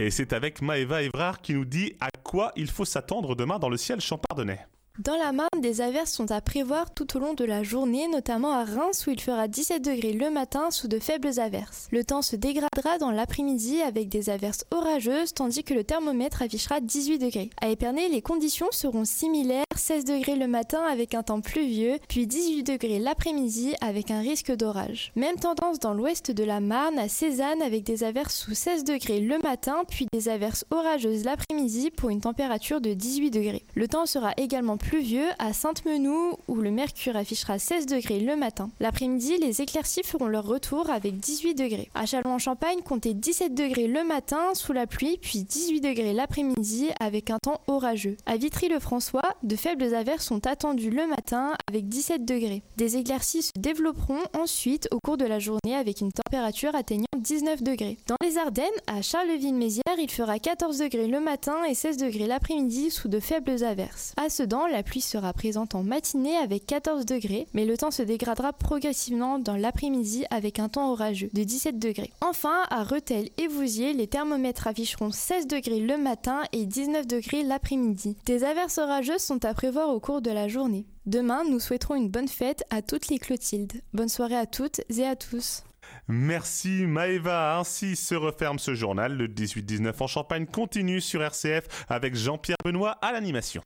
Et c'est avec Maëva Évrard qui nous dit à quoi il faut s'attendre demain dans le ciel champardonnais. Dans la Marne, des averses sont à prévoir tout au long de la journée, notamment à Reims où il fera dix-sept degrés le matin sous de faibles averses. Le temps se dégradera dans l'après-midi avec des averses orageuses tandis que le thermomètre affichera dix-huit degrés. À Épernay, les conditions seront similaires, seize degrés le matin avec un temps pluvieux, puis dix-huit degrés l'après-midi avec un risque d'orage. Même tendance dans l'ouest de la Marne, à Cézanne avec des averses sous seize degrés le matin, puis des averses orageuses l'après-midi pour une température de dix-huit degrés. Le temps sera également pluvieux à Sainte-Menou où le mercure affichera seize degrés le matin. L'après-midi, les éclaircies feront leur retour avec dix-huit degrés. À Châlons-en-Champagne, comptez dix-sept degrés le matin sous la pluie, puis dix-huit degrés l'après-midi avec un temps orageux. À Vitry-le-François, de faibles averses sont attendues le matin avec dix-sept degrés. Des éclaircies se développeront ensuite au cours de la journée avec une température atteignant dix-neuf degrés. Dans les Ardennes, à Charleville-Mézières, il fera quatorze degrés le matin et seize degrés l'après-midi sous de faibles averses. À Sedan, la pluie sera présente en matinée avec quatorze degrés, mais le temps se dégradera progressivement dans l'après-midi avec un temps orageux de dix-sept degrés. Enfin, à Rethel et Vouziers, les thermomètres afficheront seize degrés le matin et dix-neuf degrés l'après-midi. Des averses orageuses sont à prévoir au cours de la journée. Demain, nous souhaiterons une bonne fête à toutes les Clotildes. Bonne soirée à toutes et à tous. Merci Maëva, ainsi se referme ce journal. Le dix-huit dix-neuf en Champagne continue sur R C F avec Jean-Pierre Benoît à l'animation.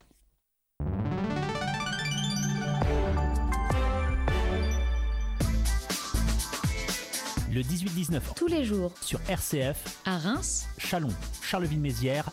Le dix-huit dix-neuf tous les jours sur R C F à Reims, Châlons, Charleville-Mézières.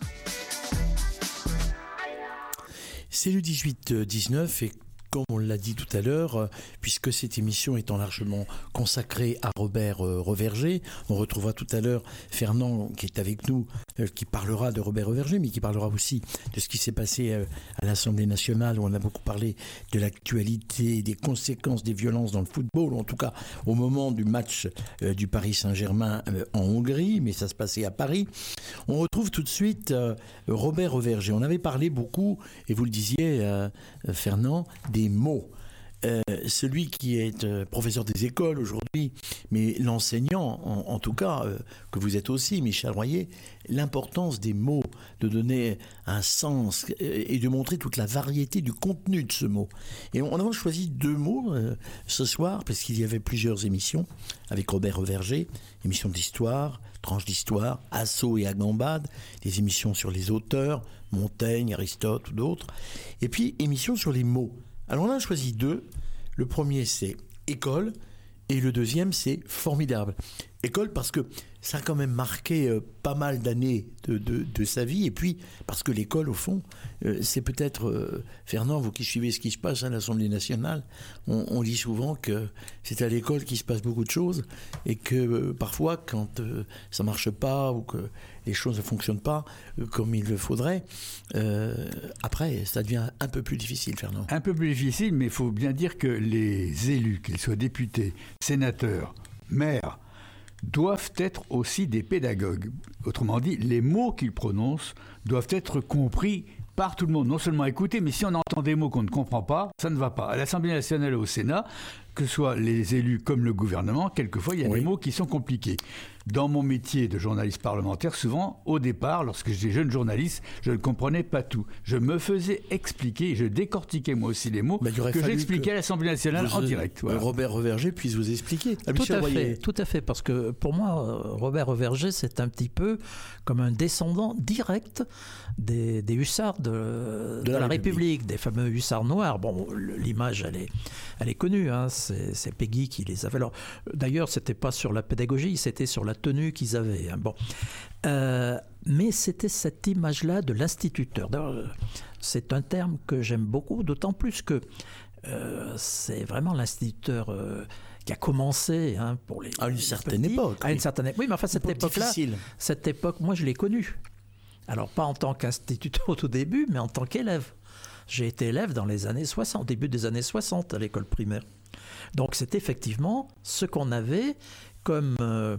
C'est le dix-huit dix-neuf et comme on l'a dit tout à l'heure, puisque cette émission étant largement consacrée à Robert Reverger, on retrouvera tout à l'heure Fernand qui est avec nous, qui parlera de Robert Reverger, mais qui parlera aussi de ce qui s'est passé à l'Assemblée nationale, où on a beaucoup parlé de l'actualité, des conséquences des violences dans le football, en tout cas au moment du match du Paris Saint-Germain en Hongrie, mais ça se passait à Paris. On retrouve tout de suite Robert Reverger. On avait parlé beaucoup, et vous le disiez, Fernand, des mots. Euh, celui qui est euh, professeur des écoles aujourd'hui, mais l'enseignant, en, en tout cas, euh, que vous êtes aussi, Michel Royer, l'importance des mots, de donner un sens euh, et de montrer toute la variété du contenu de ce mot. Et on, on a choisi deux mots euh, ce soir, parce qu'il y avait plusieurs émissions avec Robert Reverger, émissions d'histoire, tranches d'histoire, assaut et agambade, des émissions sur les auteurs, Montaigne, Aristote ou d'autres, et puis émissions sur les mots. Alors on a choisi deux. Le premier c'est école et le deuxième c'est formidable. École parce que ça a quand même marqué euh, pas mal d'années de, de, de sa vie, et puis parce que l'école au fond euh, c'est peut-être, euh, Fernand, vous qui suivez ce qui se passe à l'Assemblée nationale, on, on dit souvent que c'est à l'école qu'il se passe beaucoup de choses et que euh, parfois quand euh, ça marche pas ou que les choses ne fonctionnent pas euh, comme il le faudrait, euh, après ça devient un peu plus difficile, Fernand. Un peu plus difficile, mais il faut bien dire que les élus, qu'ils soient députés, sénateurs, maires, doivent être aussi des pédagogues. Autrement dit, les mots qu'ils prononcent doivent être compris par tout le monde. Non seulement écouter, mais si on entend des mots qu'on ne comprend pas, ça ne va pas. À l'Assemblée nationale et au Sénat, que ce soit les élus comme le gouvernement, quelquefois il y a oui. des mots qui sont compliqués. Dans mon métier de journaliste parlementaire, souvent, au départ, lorsque j'étais jeune journaliste, je ne comprenais pas tout. Je me faisais expliquer, je décortiquais moi aussi les mots bah, que j'expliquais que à l'Assemblée nationale en direct. Voilà. Robert Reverger puisse vous expliquer. Ah, tout à fait, tout à fait, parce que pour moi, Robert Reverger, c'est un petit peu comme un descendant direct des, des hussards de, de, de la, la République. République, des fameux hussards noirs. Bon, l'image, elle est, elle est connue, hein. c'est, c'est Peggy qui les avait. Alors, d'ailleurs, c'était pas sur la pédagogie, c'était sur la tenue qu'ils avaient. Hein. Bon, euh, mais c'était cette image-là de l'instituteur. D'ailleurs, c'est un terme que j'aime beaucoup, d'autant plus que euh, c'est vraiment l'instituteur euh, qui a commencé hein, pour les à une les certaine petits, époque. À une certaine époque. Oui, mais enfin cette époque-là, difficile. cette époque, moi je l'ai connue. Alors pas en tant qu'instituteur au tout début, mais en tant qu'élève. J'ai été élève dans les années soixante, début des années soixante à l'école primaire. Donc c'est effectivement ce qu'on avait comme euh,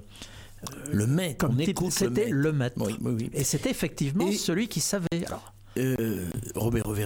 le maître. Comme on type, écoute c'était le maître. Le maître. Oui, oui, oui. Et c'était effectivement Et celui qui savait. Alors, Euh, Robert Reverger a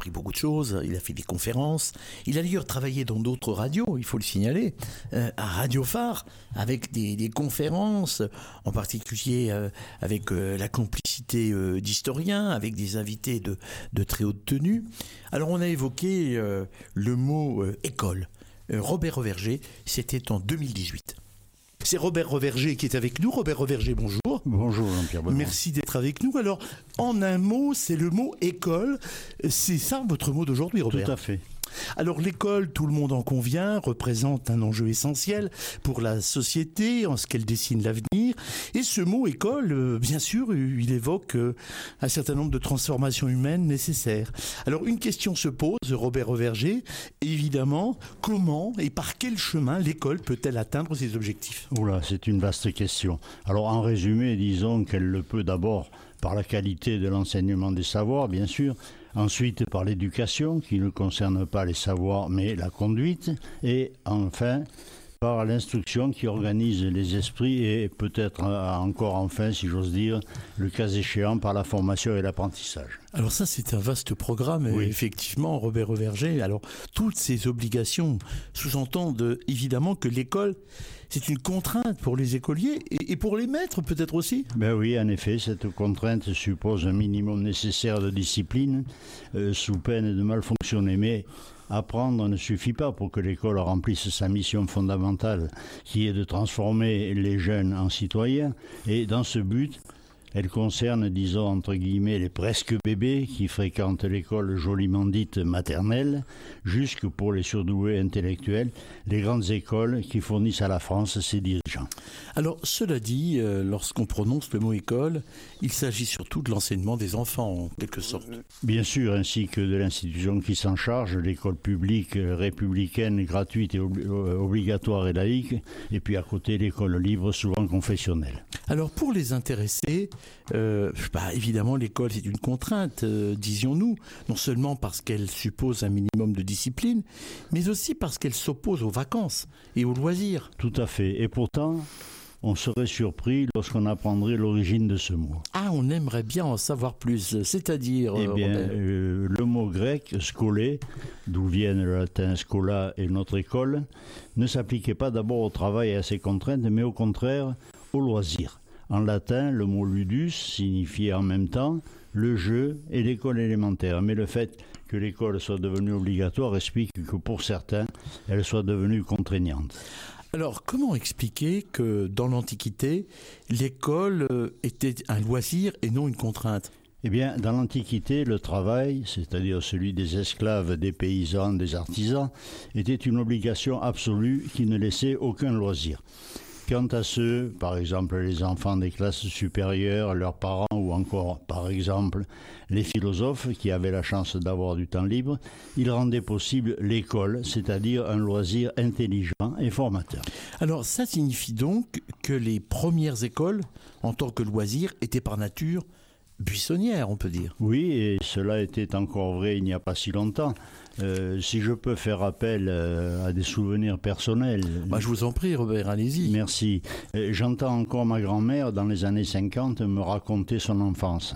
appris beaucoup de choses, il a fait des conférences, il a d'ailleurs travaillé dans d'autres radios, il faut le signaler, euh, à Radio Phare, avec des, des conférences, en particulier euh, avec euh, la complicité euh, d'historiens, avec des invités de, de très haute tenue. Alors on a évoqué euh, le mot euh, école. Euh, Robert Reverger, c'était en deux mille dix-huit. C'est Robert Reverger qui est avec nous. Robert Reverger, bonjour. Bonjour Jean-Pierre Benoît. Merci d'être avec nous. Alors, en un mot, c'est le mot école. C'est ça votre mot d'aujourd'hui, Robert? Tout à fait. Alors l'école, tout le monde en convient, représente un enjeu essentiel pour la société en ce qu'elle dessine l'avenir. Et ce mot école, euh, bien sûr, il évoque euh, un certain nombre de transformations humaines nécessaires. Alors une question se pose, Robert Reverger, évidemment, comment et par quel chemin l'école peut-elle atteindre ses objectifs? Oula, c'est une vaste question. Alors en résumé, disons qu'elle le peut d'abord par la qualité de l'enseignement des savoirs, bien sûr, ensuite par l'éducation, qui ne concerne pas les savoirs, mais la conduite, et enfin par l'instruction qui organise les esprits, et peut-être encore enfin, si j'ose dire, le cas échéant, par la formation et l'apprentissage. Alors ça, c'est un vaste programme, oui. Effectivement, Robert Reverger. Alors, toutes ces obligations sous-entendent évidemment que l'école, c'est une contrainte pour les écoliers et pour les maîtres peut-être aussi. Ben oui, en effet, cette contrainte suppose un minimum nécessaire de discipline, euh, sous peine de mal fonctionner. Mais apprendre ne suffit pas pour que l'école remplisse sa mission fondamentale, qui est de transformer les jeunes en citoyens. Et dans ce but, elle concerne, disons, entre guillemets, les presque bébés qui fréquentent l'école joliment dite maternelle, jusque pour les surdoués intellectuels, les grandes écoles qui fournissent à la France ses dirigeants. Alors, cela dit, euh, lorsqu'on prononce le mot école, il s'agit surtout de l'enseignement des enfants, en quelque sorte. Bien sûr, ainsi que de l'institution qui s'en charge, l'école publique, républicaine, gratuite et ob- obligatoire et laïque, et puis à côté l'école libre, souvent confessionnelle. Alors, pour les intéressés, Euh, bah, évidemment, l'école, c'est une contrainte, euh, disions-nous, non seulement parce qu'elle suppose un minimum de discipline, mais aussi parce qu'elle s'oppose aux vacances et aux loisirs. Tout à fait. Et pourtant, on serait surpris lorsqu'on apprendrait l'origine de ce mot. Ah, on aimerait bien en savoir plus, c'est-à-dire... Eh bien, euh, le mot grec, scolé, d'où viennent le latin scola et notre école, ne s'appliquait pas d'abord au travail et à ses contraintes, mais au contraire, au loisir. En latin, le mot ludus signifiait en même temps le jeu et l'école élémentaire. Mais le fait que l'école soit devenue obligatoire explique que pour certains, elle soit devenue contraignante. Alors, comment expliquer que dans l'Antiquité, l'école était un loisir et non une contrainte ? Eh bien, dans l'Antiquité, le travail, c'est-à-dire celui des esclaves, des paysans, des artisans, était une obligation absolue qui ne laissait aucun loisir. Quant à ceux, par exemple les enfants des classes supérieures, leurs parents ou encore, par exemple, les philosophes qui avaient la chance d'avoir du temps libre, ils rendaient possible l'école, c'est-à-dire un loisir intelligent et formateur. Alors ça signifie donc que les premières écoles, en tant que loisir, étaient par nature buissonnières, on peut dire. Oui, et cela était encore vrai il n'y a pas si longtemps. Euh, si je peux faire appel euh, à des souvenirs personnels... Bah, je vous en prie, Robert, allez-y. Merci. Euh, j'entends encore ma grand-mère, dans les années cinquante, me raconter son enfance.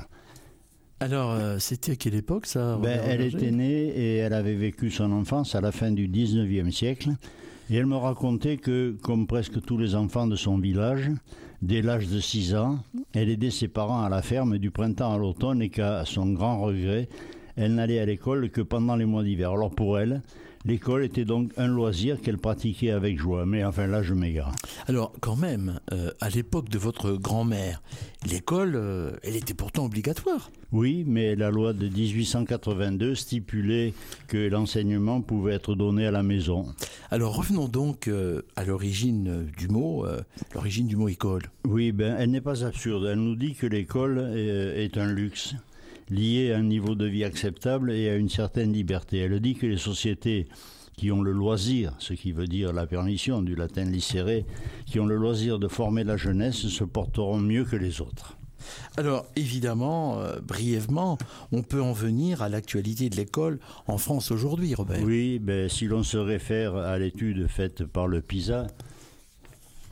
Alors, euh, c'était à quelle époque, ça, ben, Elle était née et elle avait vécu son enfance à la fin du dix-neuvième siècle. Et elle me racontait que, comme presque tous les enfants de son village, dès l'âge de six ans, elle aidait ses parents à la ferme du printemps à l'automne et qu'à son grand regret, elle n'allait à l'école que pendant les mois d'hiver. Alors pour elle, l'école était donc un loisir qu'elle pratiquait avec joie. Mais enfin là, je m'égare. Alors quand même, euh, à l'époque de votre grand-mère, l'école, euh, elle était pourtant obligatoire. Oui, mais la loi de dix-huit cent quatre-vingt-deux stipulait que l'enseignement pouvait être donné à la maison. Alors revenons donc euh, à l'origine du mot, euh, l'origine du mot école. Oui, ben elle n'est pas absurde. Elle nous dit que l'école est, est un luxe lié à un niveau de vie acceptable et à une certaine liberté. Elle dit que les sociétés qui ont le loisir, ce qui veut dire la permission du latin licere, qui ont le loisir de former la jeunesse, se porteront mieux que les autres. Alors, évidemment, euh, brièvement, on peut en venir à l'actualité de l'école en France aujourd'hui, Robert. Oui, ben, si l'on se réfère à l'étude faite par le PISA,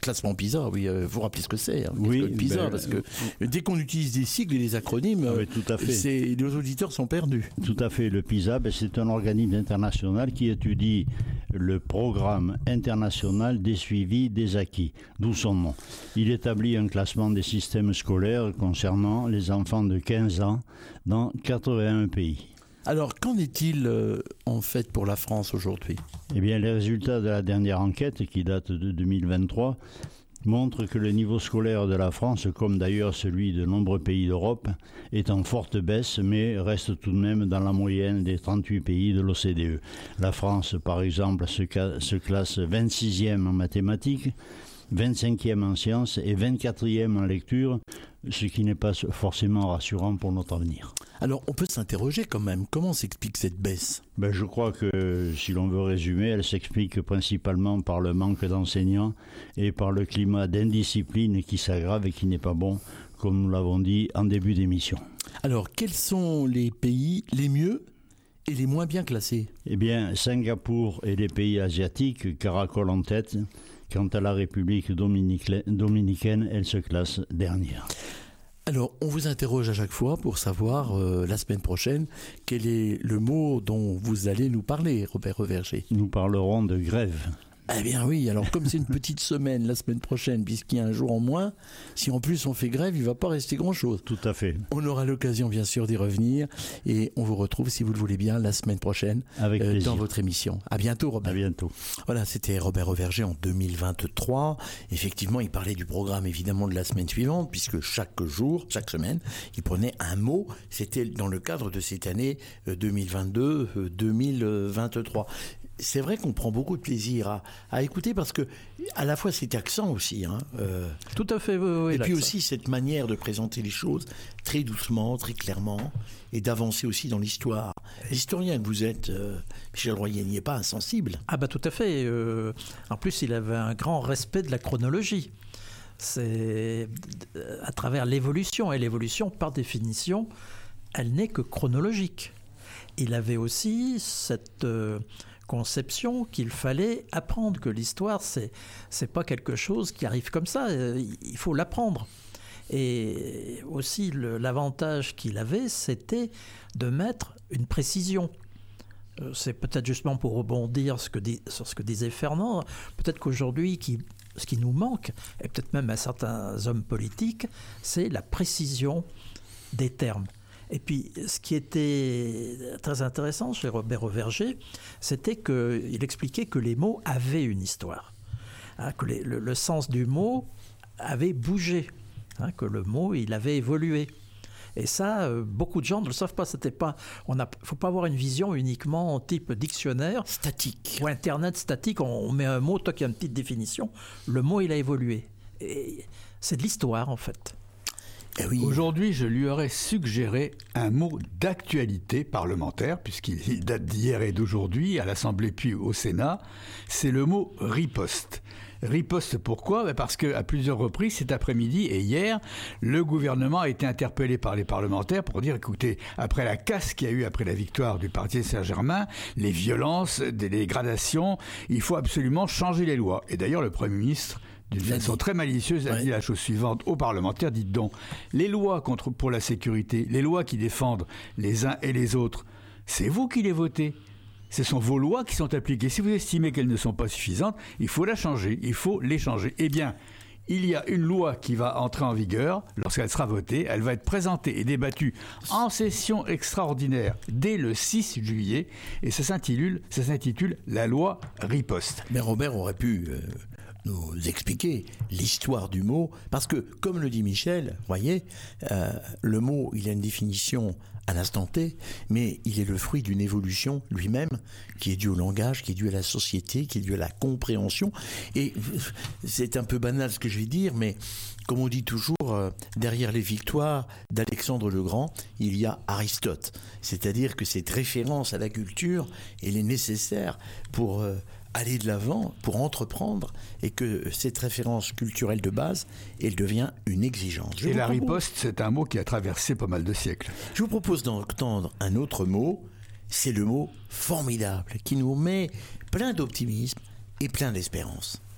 classement PISA, oui, euh, vous vous rappelez ce que c'est, hein, oui, que PISA, ben, parce que euh, dès qu'on utilise des sigles et des acronymes, ah, tout à fait. C'est, nos auditeurs sont perdus. Tout à fait. Le PISA, ben, c'est un organisme international qui étudie le programme international des suivis des acquis, d'où son nom. Il établit un classement des systèmes scolaires concernant les enfants de quinze ans dans quatre-vingt-un pays. Alors, qu'en est-il euh, en fait pour la France aujourd'hui ? Eh bien, les résultats de la dernière enquête, qui date de deux mille vingt-trois, montrent que le niveau scolaire de la France, comme d'ailleurs celui de nombreux pays d'Europe, est en forte baisse, mais reste tout de même dans la moyenne des trente-huit pays de l'O C D E. La France, par exemple, se, ca- se classe vingt-sixième en mathématiques, vingt-cinquième en sciences et vingt-quatrième en lecture, ce qui n'est pas forcément rassurant pour notre avenir. Alors, on peut s'interroger quand même, comment s'explique cette baisse ? Ben, je crois que, si l'on veut résumer, elle s'explique principalement par le manque d'enseignants et par le climat d'indiscipline qui s'aggrave et qui n'est pas bon, comme nous l'avons dit en début d'émission. Alors, quels sont les pays les mieux et les moins bien classés ? Eh bien, Singapour et les pays asiatiques caracolent en tête. Quant à la République dominicaine, elle se classe dernière. Alors, on vous interroge à chaque fois pour savoir, euh, la semaine prochaine, quel est le mot dont vous allez nous parler, Robert Reverger. Nous parlerons de grève. Eh bien oui, alors comme c'est une petite semaine la semaine prochaine, puisqu'il y a un jour en moins, si en plus on fait grève, il ne va pas rester grand-chose. Tout à fait. On aura l'occasion bien sûr d'y revenir et on vous retrouve, si vous le voulez bien, la semaine prochaine Avec euh, plaisir. dans votre émission. À bientôt, Robert. À bientôt. Voilà, c'était Robert Reverger en deux mille vingt-trois. Effectivement, il parlait du programme évidemment de la semaine suivante, puisque chaque jour, chaque semaine, il prenait un mot. C'était dans le cadre de cette année deux mille vingt-deux deux mille vingt-trois. C'est vrai qu'on prend beaucoup de plaisir à, à écouter parce que, à la fois cet accent aussi, hein, euh, tout à fait, oui, oui, et puis l'accent. aussi cette manière de présenter les choses très doucement, très clairement, et d'avancer aussi dans l'histoire. L'historien que vous êtes, euh, Michel Royer, n'y est pas insensible. Ah bah tout à fait. Euh, en plus, il avait un grand respect de la chronologie. C'est à travers l'évolution, et l'évolution, par définition, elle n'est que chronologique. Il avait aussi cette euh, conception qu'il fallait apprendre, que l'histoire, c'est, c'est pas quelque chose qui arrive comme ça, il faut l'apprendre. Et aussi, le, l'avantage qu'il avait, c'était de mettre une précision. C'est peut-être justement pour rebondir ce que dit, sur ce que disait Fernand, peut-être qu'aujourd'hui, qui, ce qui nous manque, et peut-être même à certains hommes politiques, c'est la précision des termes. Et puis, ce qui était très intéressant chez Robert Reverger, c'était qu'il expliquait que les mots avaient une histoire, hein, que les, le, le sens du mot avait bougé, hein, que le mot, il avait évolué. Et ça, euh, beaucoup de gens ne le savent pas. C'était pas, on a, faut pas avoir une vision uniquement type dictionnaire statique ou Internet statique. On, on met un mot, toi qui as une petite définition. Le mot, il a évolué. Et c'est de l'histoire en fait. Eh oui. Aujourd'hui, je lui aurais suggéré un mot d'actualité parlementaire, puisqu'il date d'hier et d'aujourd'hui, à l'Assemblée puis au Sénat. C'est le mot riposte. Riposte pourquoi ? Parce qu'à plusieurs reprises cet après-midi et hier, le gouvernement a été interpellé par les parlementaires pour dire, écoutez, après la casse qu'il y a eu après la victoire du parti Saint-Germain, les violences, des dégradations, il faut absolument changer les lois. Et d'ailleurs, le Premier ministre, d'une façon très malicieuse, a ouais. dit la chose suivante aux parlementaires, dites donc, les lois contre, pour la sécurité, les lois qui défendent les uns et les autres, c'est vous qui les votez. Ce sont vos lois qui sont appliquées. Si vous estimez qu'elles ne sont pas suffisantes, il faut la changer, il faut les changer. Eh bien, il y a une loi qui va entrer en vigueur lorsqu'elle sera votée. Elle va être présentée et débattue en session extraordinaire dès le six juillet. Et ça s'intitule, ça s'intitule la loi riposte. Mais Robert aurait pu euh, nous expliquer l'histoire du mot. Parce que, comme le dit Michel, voyez, euh, le mot, il a une définition à l'instant T, mais il est le fruit d'une évolution lui-même qui est due au langage, qui est due à la société, qui est due à la compréhension. Et c'est un peu banal ce que je vais dire, mais comme on dit toujours, euh, derrière les victoires d'Alexandre le Grand, il y a Aristote. C'est-à-dire que cette référence à la culture, elle est nécessaire pour euh, aller de l'avant, pour entreprendre, et que cette référence culturelle de base, elle devient une exigence. Je et la propose... riposte, c'est un mot qui a traversé pas mal de siècles. Je vous propose d'entendre un autre mot, c'est le mot formidable, qui nous met plein d'optimisme et plein d'espérance.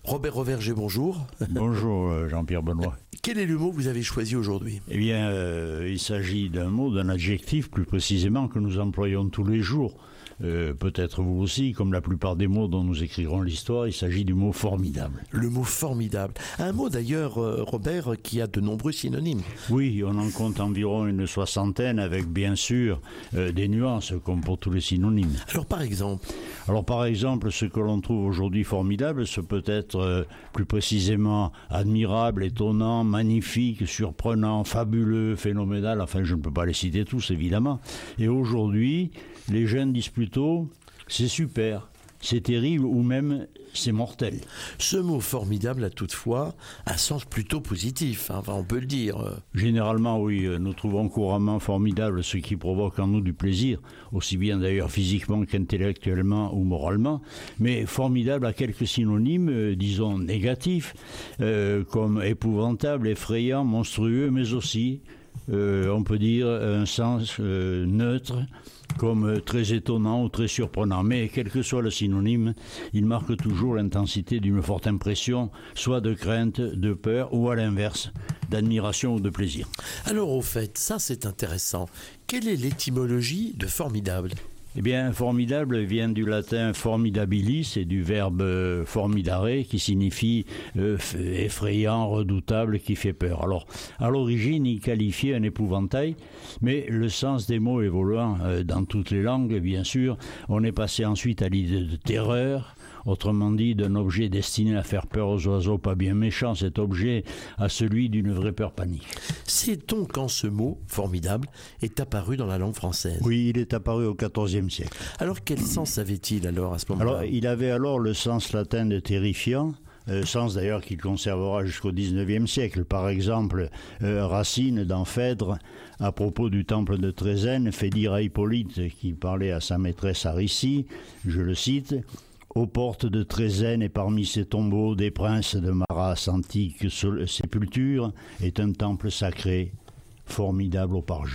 Robert Reverger, bonjour. Bonjour Jean-Pierre Benoît. Quel est le mot que vous avez choisi aujourd'hui ? Eh bien, euh, il s'agit d'un mot, d'un adjectif plus précisément que nous employons tous les jours. Euh, peut-être vous aussi, comme la plupart des mots dont nous écrirons l'histoire, il s'agit du mot formidable. Le mot formidable. Un mot d'ailleurs, euh, Robert, qui a de nombreux synonymes. Oui, on en compte environ une soixantaine avec bien sûr euh, des nuances comme pour tous les synonymes. Alors par exemple Alors par exemple, ce que l'on trouve aujourd'hui formidable, ce peut être euh, plus précisément admirable, étonnant, magnifique, surprenant, fabuleux, phénoménal, enfin je ne peux pas les citer tous évidemment. Et aujourd'hui, les jeunes disent plutôt c'est super, c'est terrible ou même c'est mortel. Ce mot formidable a toutefois un sens plutôt positif, hein, enfin on peut le dire. Généralement oui, nous trouvons couramment formidable ce qui provoque en nous du plaisir, aussi bien d'ailleurs physiquement qu'intellectuellement ou moralement, mais formidable a quelques synonymes, euh, disons négatifs, euh, comme épouvantable, effrayant, monstrueux, mais aussi, euh, on peut dire, un sens euh, neutre, comme très étonnant ou très surprenant. Mais quel que soit le synonyme, il marque toujours l'intensité d'une forte impression, soit de crainte, de peur, ou à l'inverse, d'admiration ou de plaisir. Alors au fait, ça c'est intéressant. Quelle est l'étymologie de formidable ? Eh bien, formidable vient du latin formidabilis et du verbe formidare qui signifie euh, effrayant, redoutable, qui fait peur. Alors, à l'origine, il qualifiait un épouvantail, mais le sens des mots évoluant euh, dans toutes les langues, bien sûr, on est passé ensuite à l'idée de terreur, autrement dit d'un objet destiné à faire peur aux oiseaux pas bien méchants, cet objet à celui d'une vraie peur panique. Sait-on quand ce mot, formidable, est apparu dans la langue française ? Oui, il est apparu au quatorzième siècle. Alors quel sens avait-il alors à ce moment-là ? Alors, il avait alors le sens latin de terrifiant, Euh, sens d'ailleurs qu'il conservera jusqu'au dix-neuvième siècle. Par exemple, euh, Racine, dans Phèdre, à propos du temple de Trézène, fait dire à Hippolyte, qui parlait à sa maîtresse Aricie, je le cite, « Aux portes de Trézène et parmi ces tombeaux des princes de ma race antique sépulture est un temple sacré, formidable au parjure. »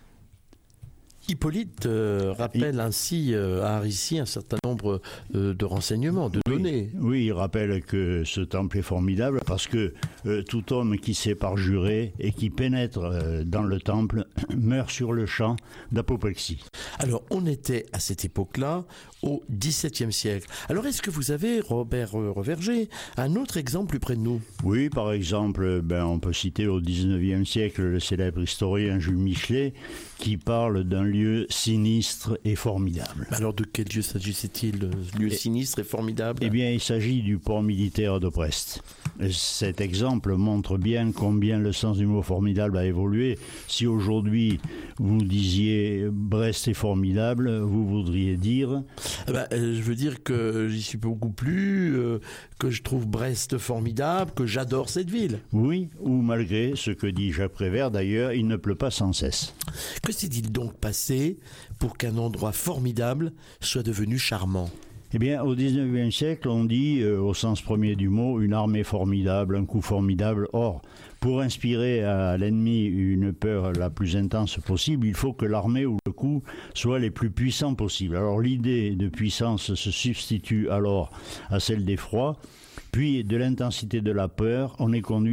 Hippolyte euh, rappelle ainsi euh, à Aricie un certain nombre euh, de renseignements, de oui, données. Oui, il rappelle que ce temple est formidable parce que euh, tout homme qui sait parjurer et qui pénètre euh, dans le temple meurt sur le champ d'apoplexie. Alors, on était à cette époque-là au dix-septième siècle. Alors, est-ce que vous avez, Robert Reverger, un autre exemple plus près de nous ? Oui, par exemple, ben, on peut citer au dix-neuvième siècle le célèbre historien Jules Michelet qui parle d'un lieu sinistre et formidable. Alors de quel lieu s'agissait-il ? Lieu sinistre et formidable ? Eh bien, il s'agit du port militaire de Brest. Cet exemple montre bien combien le sens du mot formidable a évolué. Si aujourd'hui vous disiez Brest est formidable, vous voudriez dire... Eh ben, je veux dire que j'y suis beaucoup plus, euh, que je trouve Brest formidable, que j'adore cette ville. Oui, ou malgré ce que dit Jacques Prévert d'ailleurs, il ne pleut pas sans cesse. Que s'est-il donc passé pour qu'un endroit formidable soit devenu charmant ? Eh bien, au dix-neuvième siècle, on dit, euh, au sens premier du mot, une armée formidable, un coup formidable. Or, pour inspirer à l'ennemi une peur la plus intense possible, il faut que l'armée ou le coup soient les plus puissants possibles. Alors, l'idée de puissance se substitue alors à celle d'effroi, puis de l'intensité de la peur, on est conduit